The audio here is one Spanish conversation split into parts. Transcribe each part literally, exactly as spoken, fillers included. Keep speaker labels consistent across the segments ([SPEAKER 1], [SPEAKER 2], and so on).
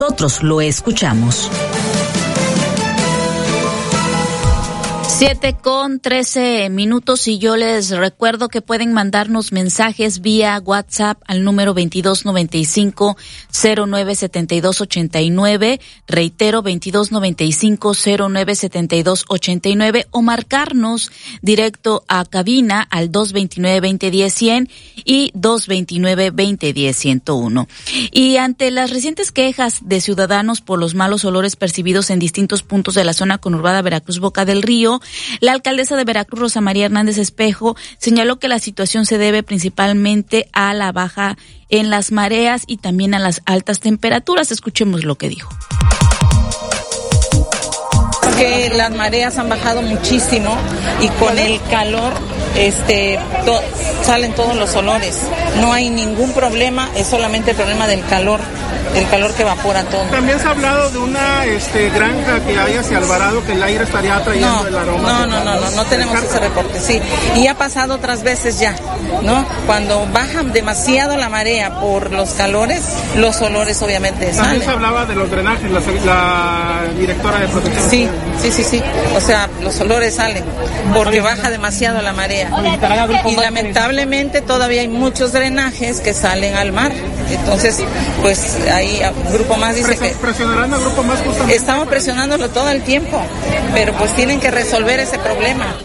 [SPEAKER 1] Nosotros lo escuchamos. Siete con trece minutos y yo les recuerdo que pueden mandarnos mensajes vía WhatsApp al número veintidós noventa y cinco cero nueve setenta y dos ochenta y nueve, reitero veintidós noventa y cinco cero nueve setenta y dos ochenta y nueve, o marcarnos directo a cabina al dos veintinueve veinte diez cien y dos veintinueve veinte diez ciento uno. Y ante las recientes quejas de ciudadanos por los malos olores percibidos en distintos puntos de la zona conurbada Veracruz Boca del Río, la alcaldesa de Veracruz, Rosa María Hernández Espejo, señaló que la situación se debe principalmente a la baja en las mareas y también a las altas temperaturas. Escuchemos lo que dijo.
[SPEAKER 2] Que las mareas han bajado muchísimo y con el calor este to, salen todos los olores. No hay ningún problema, es solamente el problema del calor, el calor que evapora todo.
[SPEAKER 3] También se ha hablado de una este, granja que hay hacia Alvarado, que el aire estaría atrayendo
[SPEAKER 2] no,
[SPEAKER 3] el aroma.
[SPEAKER 2] No, no, no, no, no tenemos ese reporte, sí. Y ha pasado otras veces ya, ¿no? Cuando baja demasiado la marea por los calores, los olores obviamente
[SPEAKER 3] También
[SPEAKER 2] salen.
[SPEAKER 3] Se hablaba de los drenajes, la, la directora de protección.
[SPEAKER 2] Sí, sí, sí, sí. O sea, los olores salen porque baja demasiado la marea. Y lamentablemente todavía hay muchos drenajes que salen al mar. Entonces, pues ahí Grupo Más dice que...
[SPEAKER 3] ¿Presionarán al Grupo Más justamente?
[SPEAKER 2] Estamos presionándolo todo el tiempo, pero pues tienen que resolver ese problema.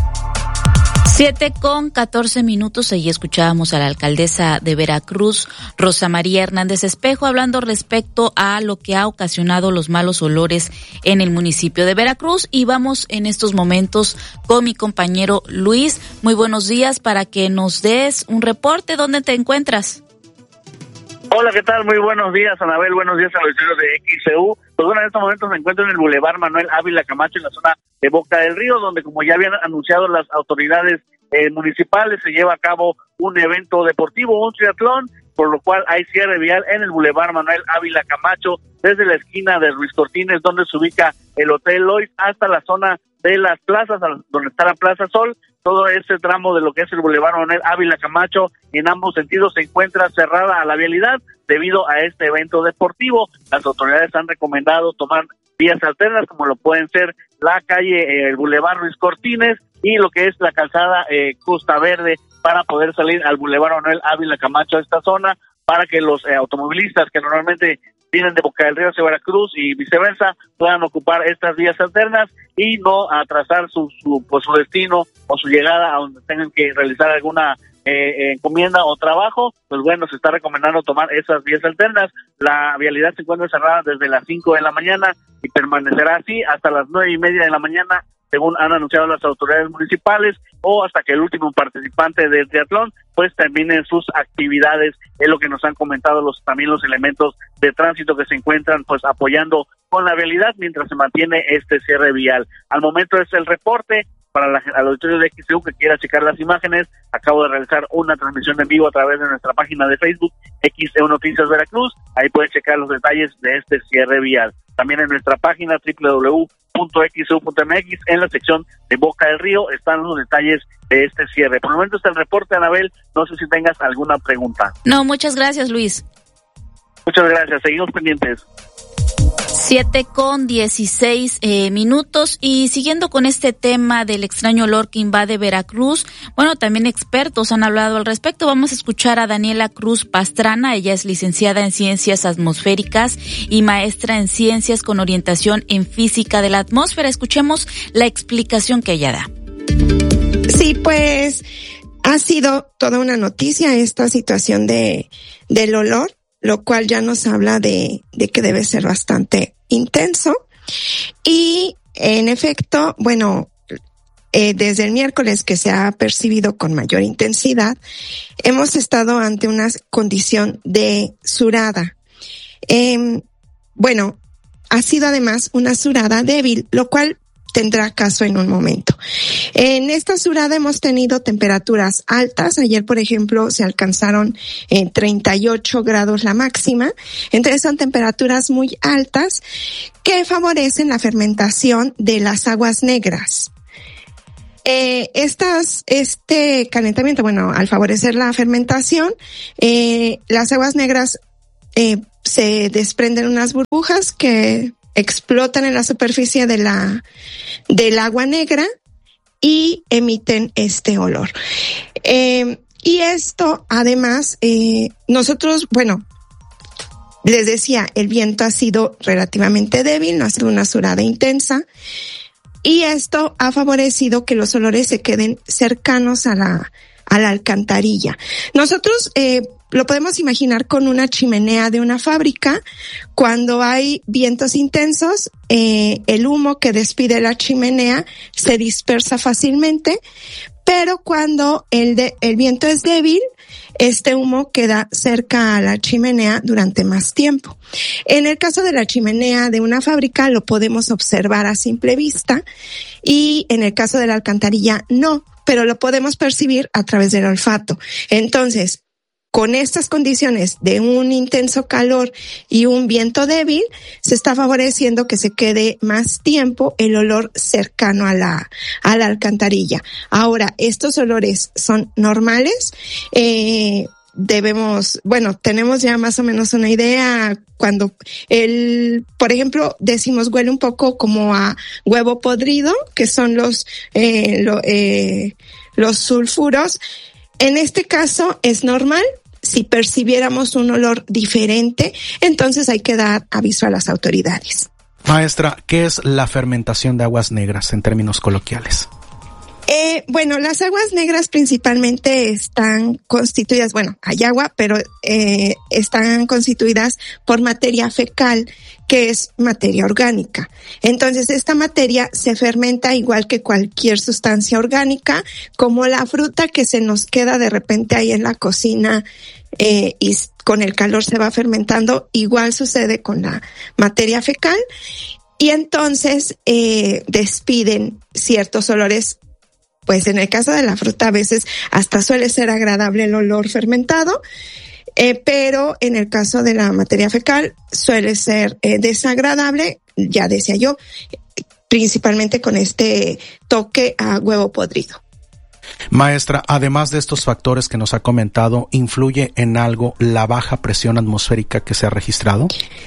[SPEAKER 1] Siete con catorce minutos, ahí escuchábamos a la alcaldesa de Veracruz, Rosa María Hernández Espejo, hablando respecto a lo que ha ocasionado los malos olores en el municipio de Veracruz. Y vamos en estos momentos con mi compañero Luis. Muy buenos días, para que nos des un reporte. ¿Dónde te encuentras?
[SPEAKER 4] Hola, ¿qué tal? Muy buenos días, Anabel. Buenos días a los usuarios de X C U. Pues bueno, en estos momentos me encuentro en el Boulevard Manuel Ávila Camacho, en la zona de Boca del Río, donde, como ya habían anunciado las autoridades eh, municipales, se lleva a cabo un evento deportivo, un triatlón, por lo cual hay cierre vial en el Boulevard Manuel Ávila Camacho, desde la esquina de Ruiz Cortines, donde se ubica el Hotel Lois, hasta la zona de las plazas, donde está la Plaza Sol. Todo ese tramo de lo que es el Boulevard Manuel Ávila Camacho, en ambos sentidos, se encuentra cerrada a la vialidad debido a este evento deportivo. Las autoridades han recomendado tomar vías alternas, como lo pueden ser la calle, eh, el Boulevard Ruiz Cortines, y lo que es la calzada eh, Costa Verde, para poder salir al Boulevard Manuel Ávila Camacho, a esta zona, para que los eh, automovilistas que normalmente vienen de Boca del Río hacia Veracruz y viceversa puedan ocupar estas vías alternas y no atrasar su, su, pues, su destino o su llegada a donde tengan que realizar alguna eh, encomienda o trabajo. Pues bueno, se está recomendando tomar esas vías alternas. La vialidad se encuentra cerrada desde las cinco de la mañana y permanecerá así hasta las nueve y media de la mañana, según han anunciado las autoridades municipales, o hasta que el último participante del triatlón pues termine sus actividades. Es lo que nos han comentado los también los elementos de tránsito que se encuentran pues apoyando con la vialidad mientras se mantiene este cierre vial. Al momento es el reporte. Para la, al auditorio de X C U que quiera checar las imágenes, acabo de realizar una transmisión en vivo a través de nuestra página de Facebook, X C U Noticias Veracruz. Ahí puede checar los detalles de este cierre vial. También en nuestra página doble u doble u doble u punto x c u punto m x, en la sección de Boca del Río, están los detalles de este cierre. Por el momento está el reporte, Anabel. No sé si tengas alguna pregunta.
[SPEAKER 1] No, muchas gracias, Luis.
[SPEAKER 4] Muchas gracias, seguimos pendientes.
[SPEAKER 1] Siete con dieciséis eh, minutos, y siguiendo con este tema del extraño olor que invade Veracruz, bueno, también expertos han hablado al respecto. Vamos a escuchar a Daniela Cruz Pastrana. Ella es licenciada en Ciencias Atmosféricas y maestra en Ciencias con orientación en Física de la Atmósfera. Escuchemos la explicación que ella da.
[SPEAKER 5] Sí, pues ha sido toda una noticia esta situación de del olor, lo cual ya nos habla de, de que debe ser bastante intenso. Y en efecto, bueno, eh, desde el miércoles que se ha percibido con mayor intensidad, hemos estado ante una condición de surada. Eh, bueno, ha sido además una surada débil, lo cual tendrá caso en un momento. En esta surada hemos tenido temperaturas altas. Ayer, por ejemplo, se alcanzaron eh, treinta y ocho grados la máxima. Entonces son temperaturas muy altas que favorecen la fermentación de las aguas negras. Eh, estas, este calentamiento, bueno, al favorecer la fermentación, eh, las aguas negras eh, se desprenden unas burbujas que explotan en la superficie de la, del agua negra y emiten este olor. Eh, y esto, además, eh, nosotros, bueno, les decía, el viento ha sido relativamente débil, no ha sido una azurada intensa, y esto ha favorecido que los olores se queden cercanos a la, a la alcantarilla. Nosotros, eh, lo podemos imaginar con una chimenea de una fábrica. Cuando hay vientos intensos, eh, el humo que despide la chimenea se dispersa fácilmente, pero cuando el, de, el viento es débil, este humo queda cerca a la chimenea durante más tiempo. En el caso de la chimenea de una fábrica lo podemos observar a simple vista y en el caso de la alcantarilla no, pero lo podemos percibir a través del olfato. Entonces, con estas condiciones de un intenso calor y un viento débil, se está favoreciendo que se quede más tiempo el olor cercano a la, a la alcantarilla. Ahora, estos olores son normales, eh, debemos, bueno, tenemos ya más o menos una idea cuando el, por ejemplo, decimos huele un poco como a huevo podrido, que son los, eh, lo, eh, los sulfuros. En este caso es normal. Si percibiéramos un olor diferente, entonces hay que dar aviso a las autoridades.
[SPEAKER 6] Maestra, ¿qué es la fermentación de aguas negras en términos coloquiales?
[SPEAKER 5] Eh, bueno, las aguas negras principalmente están constituidas, bueno, hay agua, pero eh, están constituidas por materia fecal, que es materia orgánica. Entonces, esta materia se fermenta igual que cualquier sustancia orgánica, como la fruta que se nos queda de repente ahí en la cocina eh, y con el calor se va fermentando, igual sucede con la materia fecal. Y entonces eh, despiden ciertos olores. Pues en el caso de la fruta a veces hasta suele ser agradable el olor fermentado, eh, pero en el caso de la materia fecal suele ser eh, desagradable, ya decía yo, principalmente con este toque a huevo podrido.
[SPEAKER 6] Maestra, además de estos factores que nos ha comentado, ¿influye en algo la baja presión atmosférica que se ha registrado?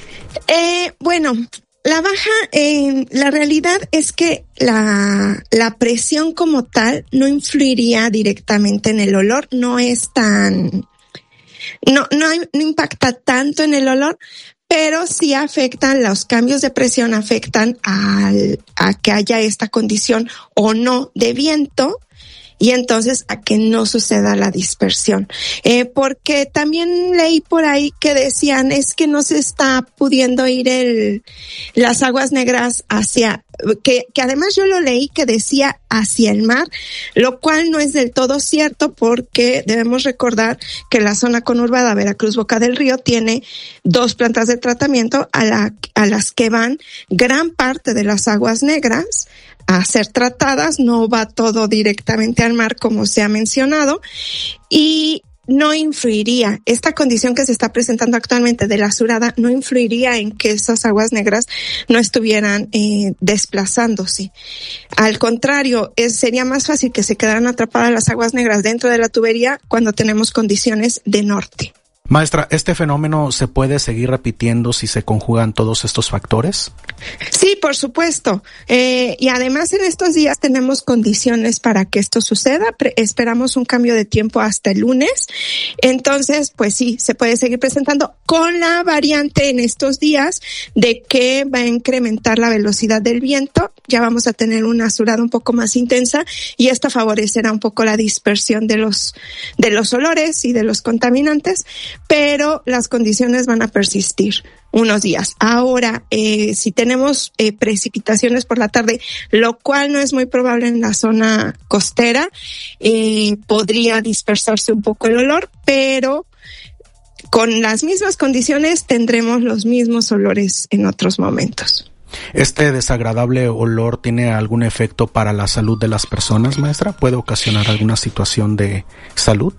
[SPEAKER 5] Eh, bueno... La baja, eh, la realidad es que la, la presión como tal no influiría directamente en el olor, no es tan, no, no, hay, no impacta tanto en el olor, pero sí afectan, los cambios de presión afectan al, a que haya esta condición o no de viento, y entonces a que no suceda la dispersión. Eh, porque también leí por ahí que decían es que no se está pudiendo ir el, las aguas negras hacia, que, que además yo lo leí que decía hacia el mar, lo cual no es del todo cierto porque debemos recordar que la zona conurbada Veracruz Boca del Río tiene dos plantas de tratamiento a la, a las que van gran parte de las aguas negras a ser tratadas, no va todo directamente al mar como se ha mencionado y no influiría, esta condición que se está presentando actualmente de la azurada no influiría en que esas aguas negras no estuvieran eh, desplazándose. Al contrario, es, sería más fácil que se quedaran atrapadas las aguas negras dentro de la tubería cuando tenemos condiciones de norte.
[SPEAKER 6] Maestra, ¿este fenómeno se puede seguir repitiendo si se conjugan todos estos factores?
[SPEAKER 5] Sí, por supuesto. Eh, y además en estos días tenemos condiciones para que esto suceda. Pre- esperamos un cambio de tiempo hasta el lunes. Entonces, pues sí, se puede seguir presentando con la variante en estos días de que va a incrementar la velocidad del viento. Ya vamos a tener una azurada un poco más intensa y esta favorecerá un poco la dispersión de los, de los olores y de los contaminantes, pero las condiciones van a persistir unos días. Ahora, eh, si tenemos eh, precipitaciones por la tarde, lo cual no es muy probable en la zona costera, eh, podría dispersarse un poco el olor, pero con las mismas condiciones tendremos los mismos olores en otros momentos.
[SPEAKER 6] ¿Este desagradable olor tiene algún efecto para la salud de las personas, maestra? ¿Puede ocasionar alguna situación de salud?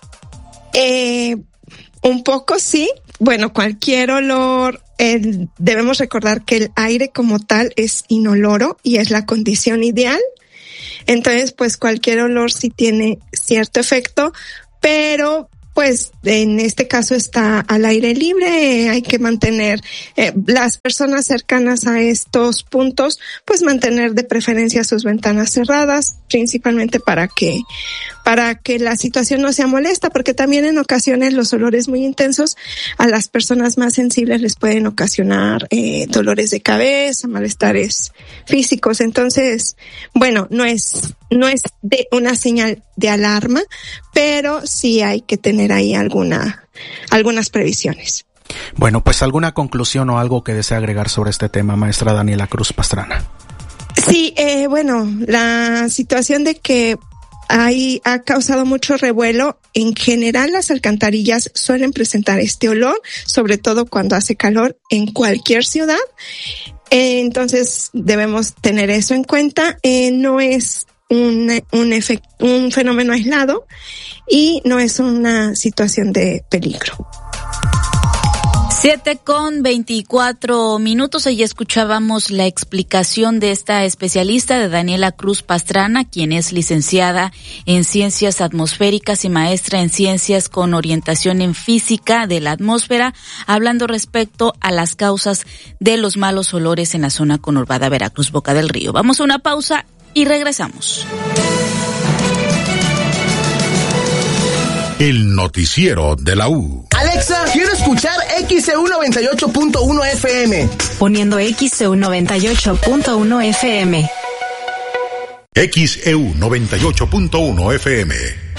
[SPEAKER 5] Eh... Un poco sí. Bueno, cualquier olor, eh, debemos recordar que el aire como tal es inoloro y es la condición ideal. Entonces, pues cualquier olor sí tiene cierto efecto, pero pues en este caso está al aire libre, hay que mantener eh, las personas cercanas a estos puntos, pues mantener de preferencia sus ventanas cerradas, principalmente para que para que la situación no sea molesta, porque también en ocasiones los olores muy intensos a las personas más sensibles les pueden ocasionar eh, dolores de cabeza, malestares físicos. Entonces, bueno, no es no es de una señal de alarma, pero sí hay que tener ahí alguna algunas previsiones.
[SPEAKER 6] Bueno, pues alguna conclusión o algo que desea agregar sobre este tema, maestra Daniela Cruz Pastrana.
[SPEAKER 5] Sí, eh, bueno, la situación de que hay, ha causado mucho revuelo. En general, las alcantarillas suelen presentar este olor, sobre todo cuando hace calor en cualquier ciudad. Eh, entonces, debemos tener eso en cuenta. Eh, no es un, un efecto, un fenómeno aislado y no es una situación de peligro.
[SPEAKER 1] Siete con veinticuatro minutos. Ahí escuchábamos la explicación de esta especialista, de Daniela Cruz Pastrana, quien es licenciada en Ciencias Atmosféricas y maestra en Ciencias con orientación en Física de la Atmósfera, hablando respecto a las causas de los malos olores en la zona conurbada Veracruz, Boca del Río. Vamos a una pausa y regresamos.
[SPEAKER 7] El noticiero de la U.
[SPEAKER 8] Alexa, quiero escuchar X C U noventa y ocho punto uno F M.
[SPEAKER 9] Poniendo X C U noventa y ocho punto uno F M.
[SPEAKER 7] X E U noventa y ocho punto uno F M.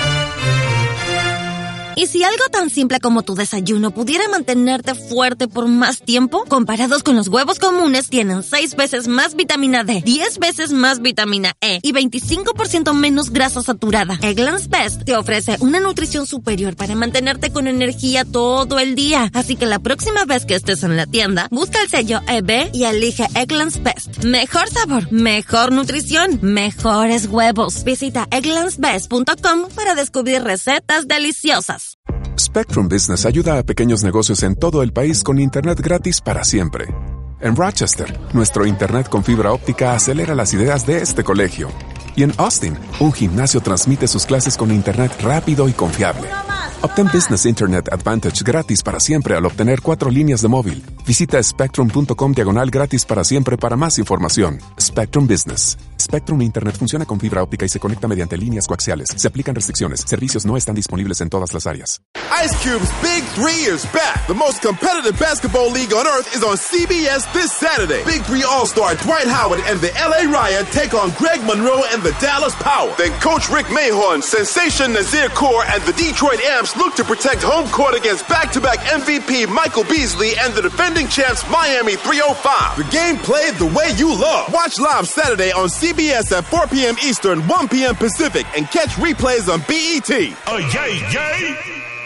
[SPEAKER 10] ¿Y si algo tan simple como tu desayuno pudiera mantenerte fuerte por más tiempo? Comparados con los huevos comunes, tienen seis veces más vitamina D, diez veces más vitamina E y veinticinco por ciento menos grasa saturada. Eggland's Best te ofrece una nutrición superior para mantenerte con energía todo el día. Así que la próxima vez que estés en la tienda, busca el sello E B y elige Eggland's Best. Mejor sabor, mejor nutrición, mejores huevos. Visita egglands best punto com para descubrir recetas deliciosas.
[SPEAKER 11] Spectrum Business ayuda a pequeños negocios en todo el país con internet gratis para siempre. En Rochester, nuestro internet con fibra óptica acelera las ideas de este colegio. Y en Austin, un gimnasio transmite sus clases con internet rápido y confiable. Obtén Business Internet Advantage gratis para siempre al obtener cuatro líneas de móvil. Visita spectrum punto com diagonal gratis para siempre para más información. Spectrum Business. Spectrum Internet funciona con fibra óptica y se conecta mediante líneas coaxiales. Se aplican restricciones. Servicios no están disponibles en todas las áreas.
[SPEAKER 12] Ice Cube's Big Three is back. The most competitive basketball league on earth is on C B S this Saturday. Big Three All-Star Dwight Howard and the L A Riot take on Greg Monroe and the Dallas Power. Then Coach Rick Mahorn, Sensation Nazir Kaur, and the Detroit Amps look to protect home court against back-to-back M V P Michael Beasley and the defending champs Miami three oh five. The game played the way you love. Watch live Saturday on C B S at four p.m. Eastern, one p.m. Pacific, and catch replays on B E T. Oh, yay, yay!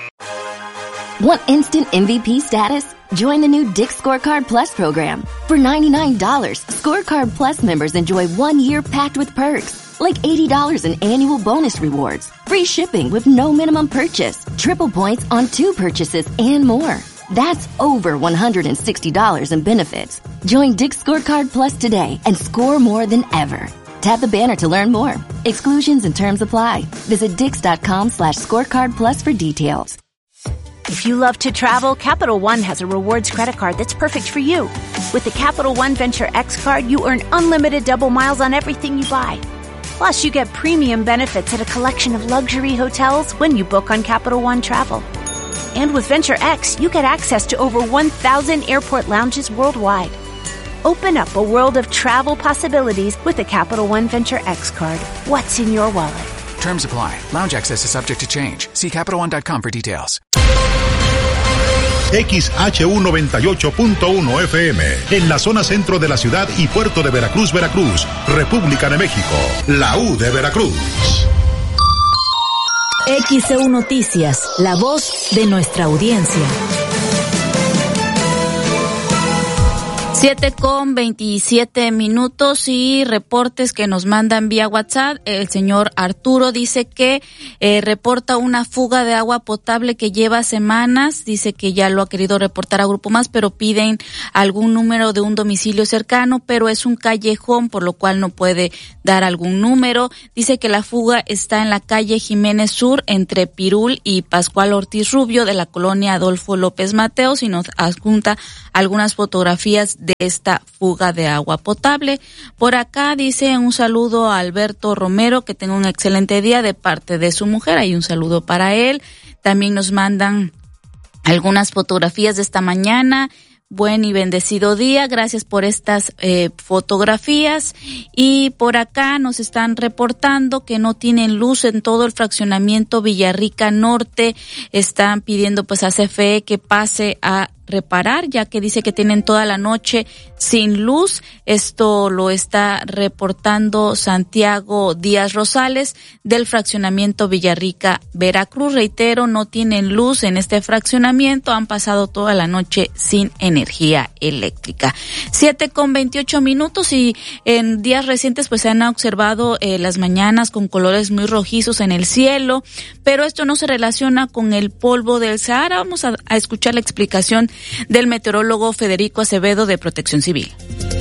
[SPEAKER 13] Want instant M V P status? Join the new Dick's Scorecard Plus program. For ninety-nine dollars, Scorecard Plus members enjoy one year packed with perks, like eighty dollars in annual bonus rewards, free shipping with no minimum purchase, triple points on two purchases, and more. That's over one hundred sixty dollars in benefits. Join Dick's Scorecard Plus today and score more than ever. Tap the banner to learn more. Exclusions and terms apply. Visit dix.com slash scorecard plus for details.
[SPEAKER 14] If you love to travel, Capital One has a rewards credit card that's perfect for you. With the Capital One Venture X card, you earn unlimited double miles on everything you buy. Plus, you get premium benefits at a collection of luxury hotels when you book on Capital One Travel. And with Venture X, you get access to over one thousand airport lounges worldwide. Open up a world of travel possibilities with the Capital One Venture X card. What's in your wallet?
[SPEAKER 15] Terms apply. Lounge access is subject to change. See Capital One dot com for details.
[SPEAKER 7] X H U noventa y ocho punto uno F M, en la zona centro de la ciudad y puerto de Veracruz, Veracruz, República de México, la U de Veracruz.
[SPEAKER 1] X C U Noticias, la voz de nuestra audiencia. Siete con veintisiete minutos y reportes que nos mandan vía WhatsApp. El señor Arturo dice que eh, reporta una fuga de agua potable que lleva semanas. Dice que ya lo ha querido reportar a Grupo Más, pero piden algún número de un domicilio cercano, pero es un callejón, por lo cual no puede dar algún número. Dice que la fuga está en la calle Jiménez Sur, entre Pirul y Pascual Ortiz Rubio, de la colonia Adolfo López Mateos, y nos adjunta algunas fotografías de esta fuga de agua potable. Por acá dice un saludo a Alberto Romero, que tenga un excelente día de parte de su mujer. Hay un saludo para él. También nos mandan algunas fotografías de esta mañana. Buen y bendecido día, gracias por estas eh, fotografías. Y por acá nos están reportando que no tienen luz en todo el fraccionamiento Villarrica Norte. Están pidiendo pues a C F E que pase a reparar, ya que dice que tienen toda la noche sin luz. Esto lo está reportando Santiago Díaz Rosales del fraccionamiento Villarrica, Veracruz. Reitero, no tienen luz en este fraccionamiento, han pasado toda la noche sin energía eléctrica. Siete con veintiocho minutos y en días recientes pues se han observado eh, las mañanas con colores muy rojizos en el cielo, pero esto no se relaciona con el polvo del Sahara. Vamos a, a escuchar la explicación del meteorólogo Federico Acevedo de Protección Civil.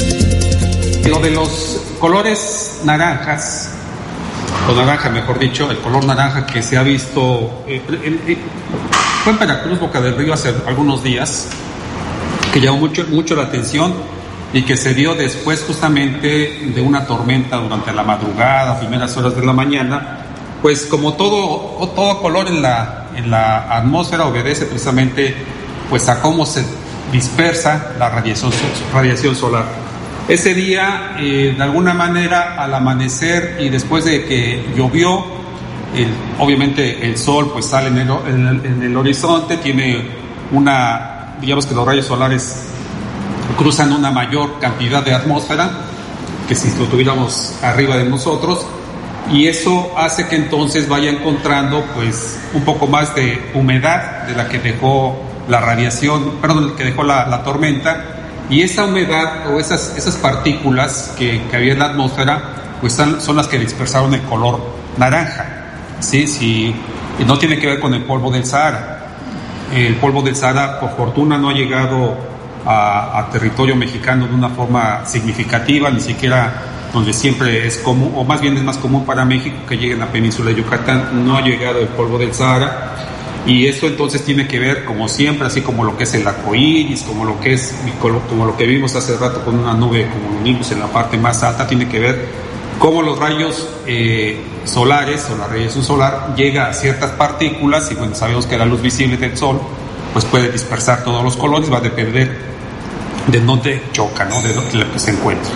[SPEAKER 16] Lo de los colores naranjas, o naranja mejor dicho, el color naranja que se ha visto, eh, eh, fue en Veracruz, Boca del Río, hace algunos días, que llamó mucho, mucho la atención y que se dio después justamente de una tormenta durante la madrugada, primeras horas de la mañana. Pues como todo, todo color en la, en la atmósfera obedece precisamente pues a cómo se dispersa la radiación, radiación solar. Ese día, eh, de alguna manera, al amanecer y después de que llovió, el, obviamente el sol pues sale en el, en, el, en el horizonte, tiene una, digamos que los rayos solares cruzan una mayor cantidad de atmósfera que si lo tuviéramos arriba de nosotros, y eso hace que entonces vaya encontrando pues un poco más de humedad de la que dejó la radiación, perdón, que dejó la, la tormenta, y esa humedad o esas, esas partículas que, que había en la atmósfera, pues son, son las que dispersaron el color naranja, ¿sí? Sí, no tiene que ver con el polvo del Sahara. El polvo del Sahara, por fortuna, no ha llegado a, a territorio mexicano de una forma significativa, ni siquiera donde siempre es común, o más bien es más común para México que llegue a la península de Yucatán, no ha llegado el polvo del Sahara. Y eso entonces tiene que ver, como siempre, así como lo que es el arcoíris, como lo que es, como lo que vimos hace rato con una nube como un nimbus en la parte más alta, tiene que ver cómo los rayos eh, solares o la radiación solar llega a ciertas partículas, y bueno, sabemos que la luz visible del sol pues puede dispersar todos los colores, va a depender de dónde choca, ¿no? De dónde se encuentra.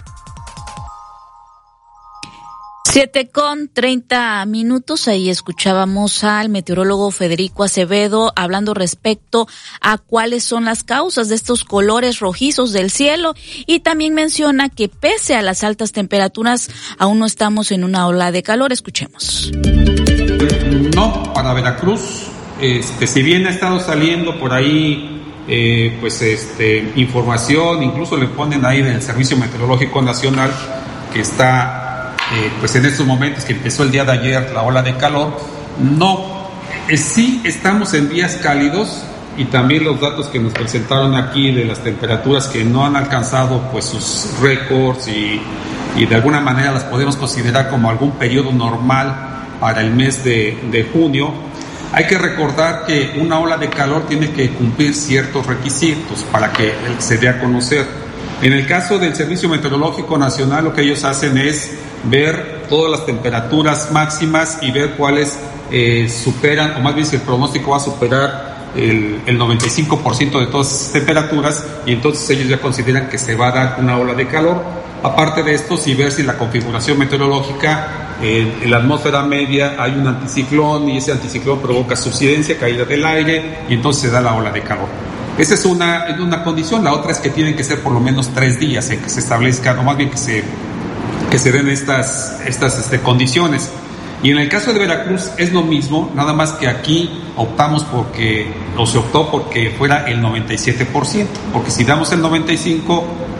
[SPEAKER 1] Siete con treinta minutos, ahí escuchábamos al meteorólogo Federico Acevedo hablando respecto a cuáles son las causas de estos colores rojizos del cielo, y también menciona que pese a las altas temperaturas aún no estamos en una ola de calor. Escuchemos.
[SPEAKER 16] No, para Veracruz, este, si bien ha estado saliendo por ahí eh, pues este información, incluso le ponen ahí del Servicio Meteorológico Nacional que está Eh, pues en estos momentos que empezó el día de ayer la ola de calor, no, eh, sí estamos en días cálidos, y también los datos que nos presentaron aquí de las temperaturas que no han alcanzado pues sus récords, y, y de alguna manera las podemos considerar como algún periodo normal para el mes de, de junio. Hay que recordar que una ola de calor tiene que cumplir ciertos requisitos para que se dé a conocer. En el caso del Servicio Meteorológico Nacional, lo que ellos hacen es ver todas las temperaturas máximas y ver cuáles eh, superan, o más bien si el pronóstico va a superar el, el noventa y cinco por ciento de todas esas temperaturas, y entonces ellos ya consideran que se va a dar una ola de calor. Aparte de esto, sí ver si la configuración meteorológica, eh, en la atmósfera media hay un anticiclón, y ese anticiclón provoca subsidencia, caída del aire, y entonces se da la ola de calor. Esa es una, es una condición. La otra es que tienen que ser por lo menos tres días en que se establezcan, o más bien que se, que se den estas, estas este, condiciones. Y en el caso de Veracruz es lo mismo, nada más que aquí optamos porque, o se optó porque fuera el noventa y siete por ciento, porque si damos el noventa y cinco por ciento,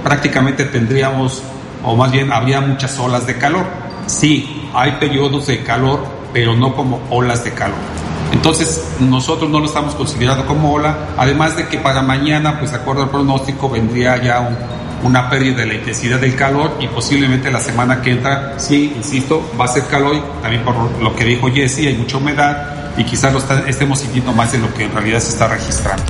[SPEAKER 16] prácticamente tendríamos, o más bien habría muchas olas de calor. Sí, hay periodos de calor, pero no como olas de calor. Entonces, nosotros no lo estamos considerando como ola, además de que para mañana, pues de acuerdo al pronóstico, vendría ya un, una pérdida de la intensidad del calor y posiblemente la semana que entra, sí, insisto, va a ser calor, también por lo que dijo Jesse, hay mucha humedad y quizás lo está, estemos sintiendo más de lo que en realidad se está registrando.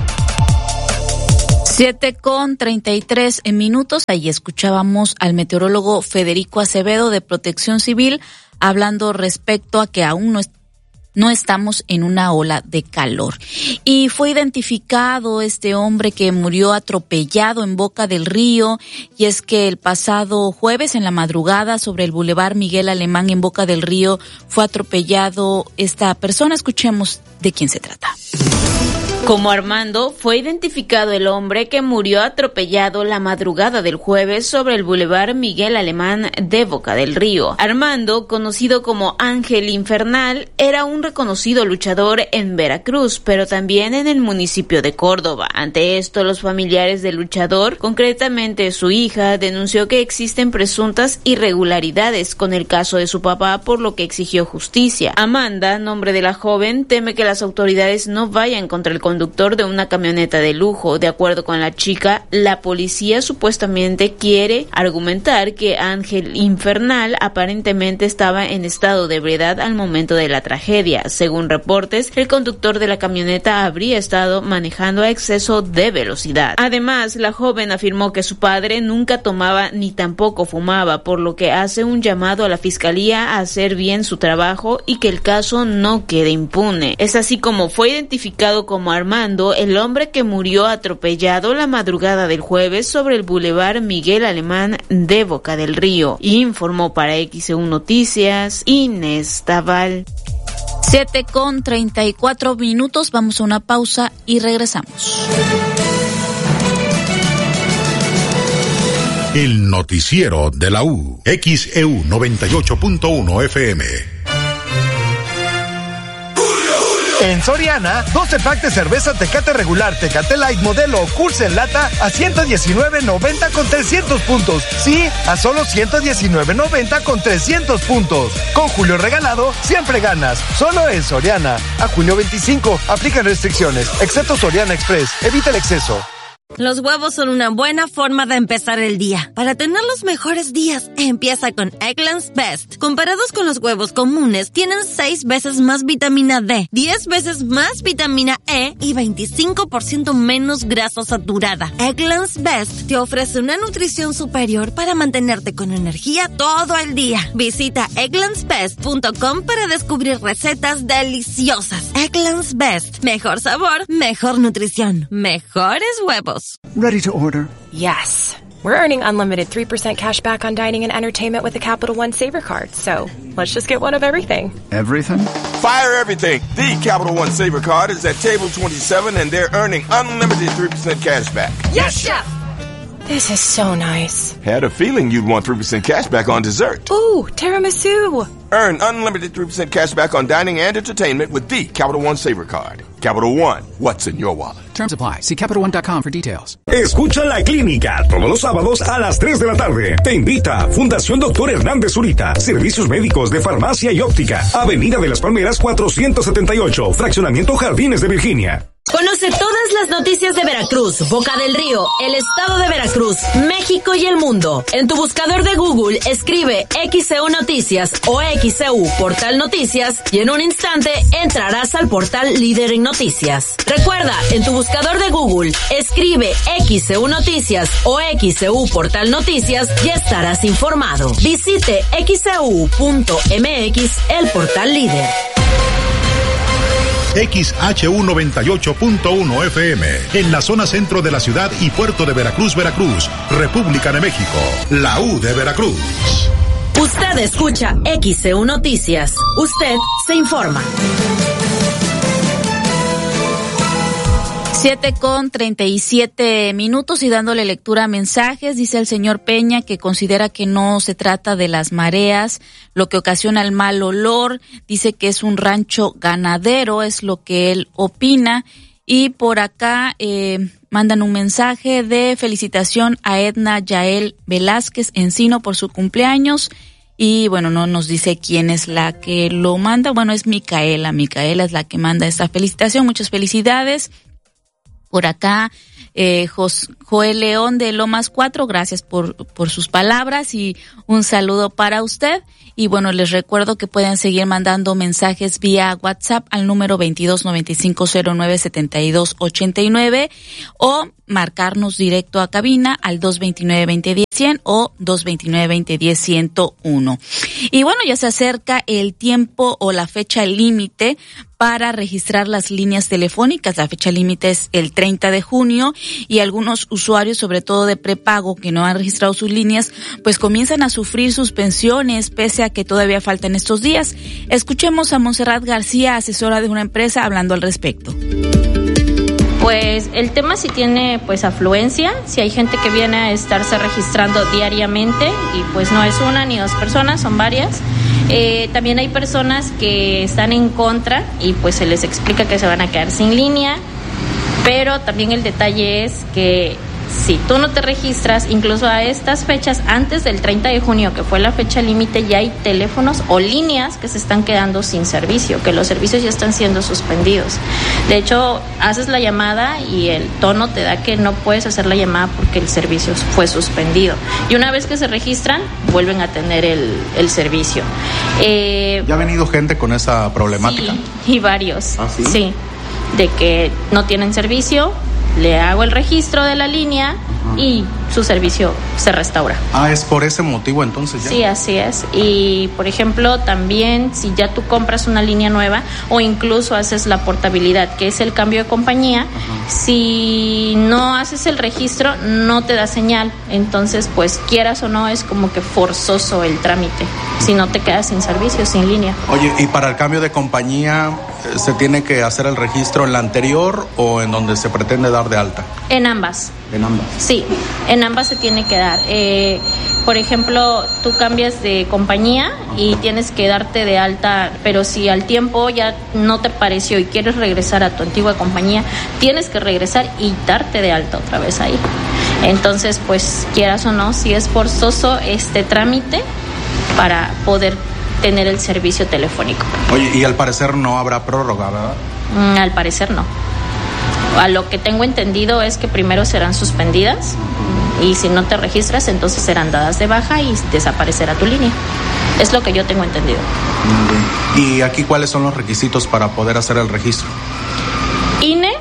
[SPEAKER 1] Siete con treinta y tres minutos, ahí escuchábamos al meteorólogo Federico Acevedo de Protección Civil hablando respecto a que aún no está No estamos en una ola de calor. Y fue identificado este hombre que murió atropellado en Boca del Río, y es que el pasado jueves en la madrugada sobre el Boulevard Miguel Alemán en Boca del Río fue atropellado esta persona. Escuchemos de quién se trata.
[SPEAKER 17] Como Armando, fue identificado el hombre que murió atropellado la madrugada del jueves sobre el Boulevard Miguel Alemán de Boca del Río. Armando, conocido como Ángel Infernal, era un reconocido luchador en Veracruz, pero también en el municipio de Córdoba. Ante esto, los familiares del luchador, concretamente su hija, denunció que existen presuntas irregularidades con el caso de su papá, por lo que exigió justicia. Amanda, nombre de la joven, teme que las autoridades no vayan contra el conductor de una camioneta de lujo. De acuerdo con la chica, la policía supuestamente quiere argumentar que Ángel Infernal aparentemente estaba en estado de ebriedad al momento de la tragedia. Según reportes, el conductor de la camioneta habría estado manejando a exceso de velocidad. Además, la joven afirmó que su padre nunca tomaba ni tampoco fumaba, por lo que hace un llamado a la fiscalía a hacer bien su trabajo y que el caso no quede impune. Es así como fue identificado como Armando, el hombre que murió atropellado la madrugada del jueves sobre el Boulevard Miguel Alemán de Boca del Río. Informó para X E U Noticias, Inés Taval.
[SPEAKER 1] Siete con treinta y cuatro minutos, vamos a una pausa y regresamos.
[SPEAKER 7] El noticiero de la U, X E U noventa y ocho punto uno F M.
[SPEAKER 8] En Soriana, doce pack de cerveza Tecate regular, Tecate Light modelo Curse en lata a ciento diecinueve noventa con trescientos puntos. Sí, a solo ciento diecinueve noventa con trescientos puntos. Con Julio regalado, siempre ganas. Solo en Soriana. A junio veinticinco, aplican restricciones, excepto Soriana Express. Evita el exceso.
[SPEAKER 10] Los huevos son una buena forma de empezar el día. Para tener los mejores días, empieza con Eggland's Best. Comparados con los huevos comunes, tienen seis veces más vitamina D, diez veces más vitamina E y veinticinco por ciento menos grasa saturada. Eggland's Best te ofrece una nutrición superior para mantenerte con energía todo el día. Visita egglands best punto com para descubrir recetas deliciosas. Eggland's Best. Mejor sabor, mejor nutrición, mejores huevos.
[SPEAKER 18] Ready to order?
[SPEAKER 19] Yes. We're earning unlimited three percent cash back on dining and entertainment with the Capital One Saver Card, so let's just get one of everything.
[SPEAKER 18] Everything?
[SPEAKER 12] Fire everything. The Capital One Saver Card is at table twenty-seven and they're earning unlimited three percent cash back.
[SPEAKER 19] Yes, Chef! This is so nice.
[SPEAKER 12] Had a feeling you'd want three percent cash back on dessert.
[SPEAKER 19] Ooh, tiramisu!
[SPEAKER 12] Earn unlimited three percent cash back on dining and entertainment with the Capital One Saver Card. Capital One, what's in your wallet?
[SPEAKER 15] Terms apply. See Capital One dot com for details.
[SPEAKER 20] Escucha La Clínica todos los sábados a las tres de la tarde. Te invita Fundación Doctor Hernández Zurita. Servicios médicos de farmacia y óptica. Avenida de las Palmeras cuatrocientos setenta y ocho. Fraccionamiento Jardines de Virginia.
[SPEAKER 21] Conoce todas las noticias de Veracruz, Boca del Río, el estado de Veracruz, México y el mundo. En tu buscador de Google escribe X E U Noticias o X E U Portal Noticias y en un instante entrarás al portal líder en noticias. Recuerda, en tu buscador de Google escribe X E U Noticias o X E U Portal Noticias y estarás informado. Visite x e u punto m x, el portal líder.
[SPEAKER 7] X H U noventa y ocho punto uno F M, en la zona centro de la ciudad y puerto de Veracruz, Veracruz, República de México, la U de Veracruz.
[SPEAKER 21] Usted escucha X E U Noticias, usted se informa.
[SPEAKER 1] Siete con treinta y siete minutos y dándole lectura a mensajes, dice el señor Peña que considera que no se trata de las mareas lo que ocasiona el mal olor, dice que es un rancho ganadero, es lo que él opina, Y por acá eh, mandan un mensaje de felicitación a Edna Yael Velázquez Encino por su cumpleaños. Y bueno, no nos dice quién es la que lo manda. Bueno, es Micaela. Micaela es la que manda esta felicitación. Muchas felicidades. Por acá, eh, Jos, Joel León de Lomas cuatro, gracias por, por sus palabras y un saludo para usted. Y bueno, les recuerdo que pueden seguir mandando mensajes vía WhatsApp al número veintidós noventa y cinco cero nueve setenta y dos ochenta y nueve o marcarnos directo a cabina al dos veintinueve veinte diez cien o dos veintinueve veinte diez ciento uno. Y bueno, ya se acerca el tiempo o la fecha límite para registrar las líneas telefónicas. La fecha límite es el treinta de junio y algunos usuarios, sobre todo de prepago, que no han registrado sus líneas, pues comienzan a sufrir suspensiones pese a que todavía faltan estos días. Escuchemos a Montserrat García, asesora de una empresa, hablando al respecto.
[SPEAKER 18] Pues el tema sí tiene pues afluencia, si hay gente que viene a estarse registrando diariamente y pues no es una ni dos personas, son varias. Eh, también hay personas que están en contra y pues se les explica que se van a quedar sin línea, pero también el detalle es que si tú no te registras, incluso a estas fechas, antes del treinta de junio, que fue la fecha límite, ya hay teléfonos o líneas que se están quedando sin servicio, que los servicios ya están siendo suspendidos. De hecho, haces la llamada y el tono te da que no puedes hacer la llamada porque el servicio fue suspendido. Y una vez que se registran, vuelven a tener el, el servicio. Eh,
[SPEAKER 6] ¿Ya ha venido gente con esa problemática?
[SPEAKER 18] Sí, y varios.
[SPEAKER 6] ¿Ah, sí?
[SPEAKER 18] Sí, de que no tienen servicio, le hago el registro de la línea y su servicio se restaura.
[SPEAKER 6] Ah, es por ese motivo entonces ya.
[SPEAKER 18] Sí, así es. Y por ejemplo, también si ya tú compras una línea nueva o incluso haces la portabilidad, que es el cambio de compañía, ajá, si no haces el registro no te da señal. Entonces, pues quieras o no, es como que forzoso el trámite. Si no te quedas sin servicio, sin línea.
[SPEAKER 6] Oye, ¿y para el cambio de compañía se tiene que hacer el registro en la anterior o en donde se pretende dar de alta?
[SPEAKER 18] En ambas.
[SPEAKER 6] En ambas.
[SPEAKER 18] Sí, en ambas se tiene que dar. Eh, por ejemplo, tú cambias de compañía y tienes que darte de alta, pero si al tiempo ya no te pareció y quieres regresar a tu antigua compañía, tienes que regresar y darte de alta otra vez ahí. Entonces, pues quieras o no, si es forzoso este trámite para poder tener el servicio telefónico.
[SPEAKER 6] Oye, y al parecer no habrá prórroga, ¿verdad?
[SPEAKER 18] Mm, al parecer no. A lo que tengo entendido es que primero serán suspendidas y si no te registras, entonces serán dadas de baja y desaparecerá tu línea. Es lo que yo tengo entendido.
[SPEAKER 6] ¿Y aquí cuáles son los requisitos para poder hacer el registro?
[SPEAKER 18] I N E,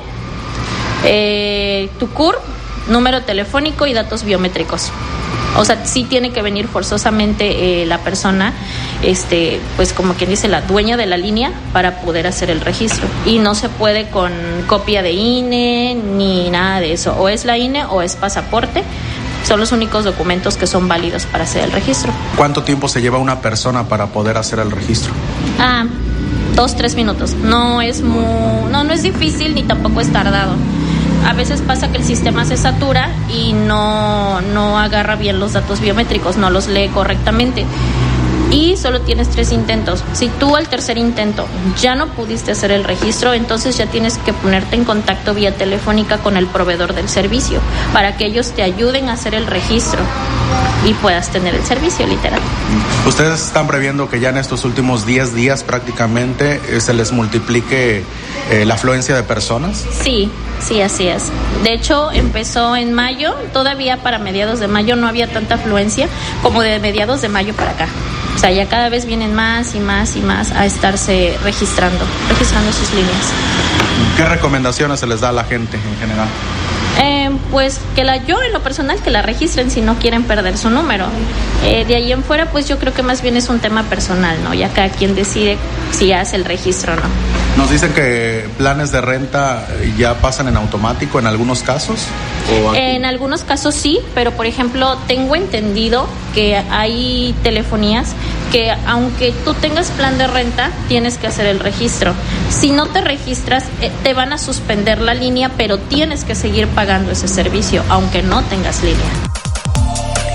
[SPEAKER 18] eh, tu C U R, número telefónico y datos biométricos. O sea, sí tiene que venir forzosamente eh, la persona, este, pues como quien dice, la dueña de la línea para poder hacer el registro. Y no se puede con copia de I N E ni nada de eso. O es la I N E o es pasaporte. Son los únicos documentos que son válidos para hacer el registro.
[SPEAKER 6] ¿Cuánto tiempo se lleva una persona para poder hacer el registro?
[SPEAKER 18] Ah, dos, tres minutos. No es muy, no, no es difícil ni tampoco es tardado. A veces pasa que el sistema se satura y no, no agarra bien los datos biométricos, no los lee correctamente. Y solo tienes tres intentos. Si tú al tercer intento ya no pudiste hacer el registro, entonces ya tienes que ponerte en contacto vía telefónica con el proveedor del servicio para que ellos te ayuden a hacer el registro y puedas tener el servicio, literal.
[SPEAKER 6] ¿Ustedes están previendo que ya en estos últimos diez días prácticamente eh, se les multiplique eh, la afluencia de personas?
[SPEAKER 18] Sí, sí, así es. De hecho, empezó en mayo, todavía para mediados de mayo no había tanta afluencia como de mediados de mayo para acá. O sea, ya cada vez vienen más y más y más a estarse registrando, registrando sus líneas.
[SPEAKER 6] ¿Qué recomendaciones se les da a la gente en general?
[SPEAKER 18] Eh, pues que la yo en lo personal que la registren si no quieren perder su número. Eh, de ahí en fuera, pues yo creo que más bien es un tema personal, ¿no? Ya cada quien decide si hace el registro o no.
[SPEAKER 6] Nos dicen que planes de renta ya pasan en automático en algunos casos. ¿O
[SPEAKER 18] en algunos casos sí, pero por ejemplo tengo entendido que hay telefonías que aunque tú tengas plan de renta tienes que hacer el registro. Si no te registras eh, te van a suspender la línea, pero tienes que seguir pagando ese servicio aunque no tengas línea.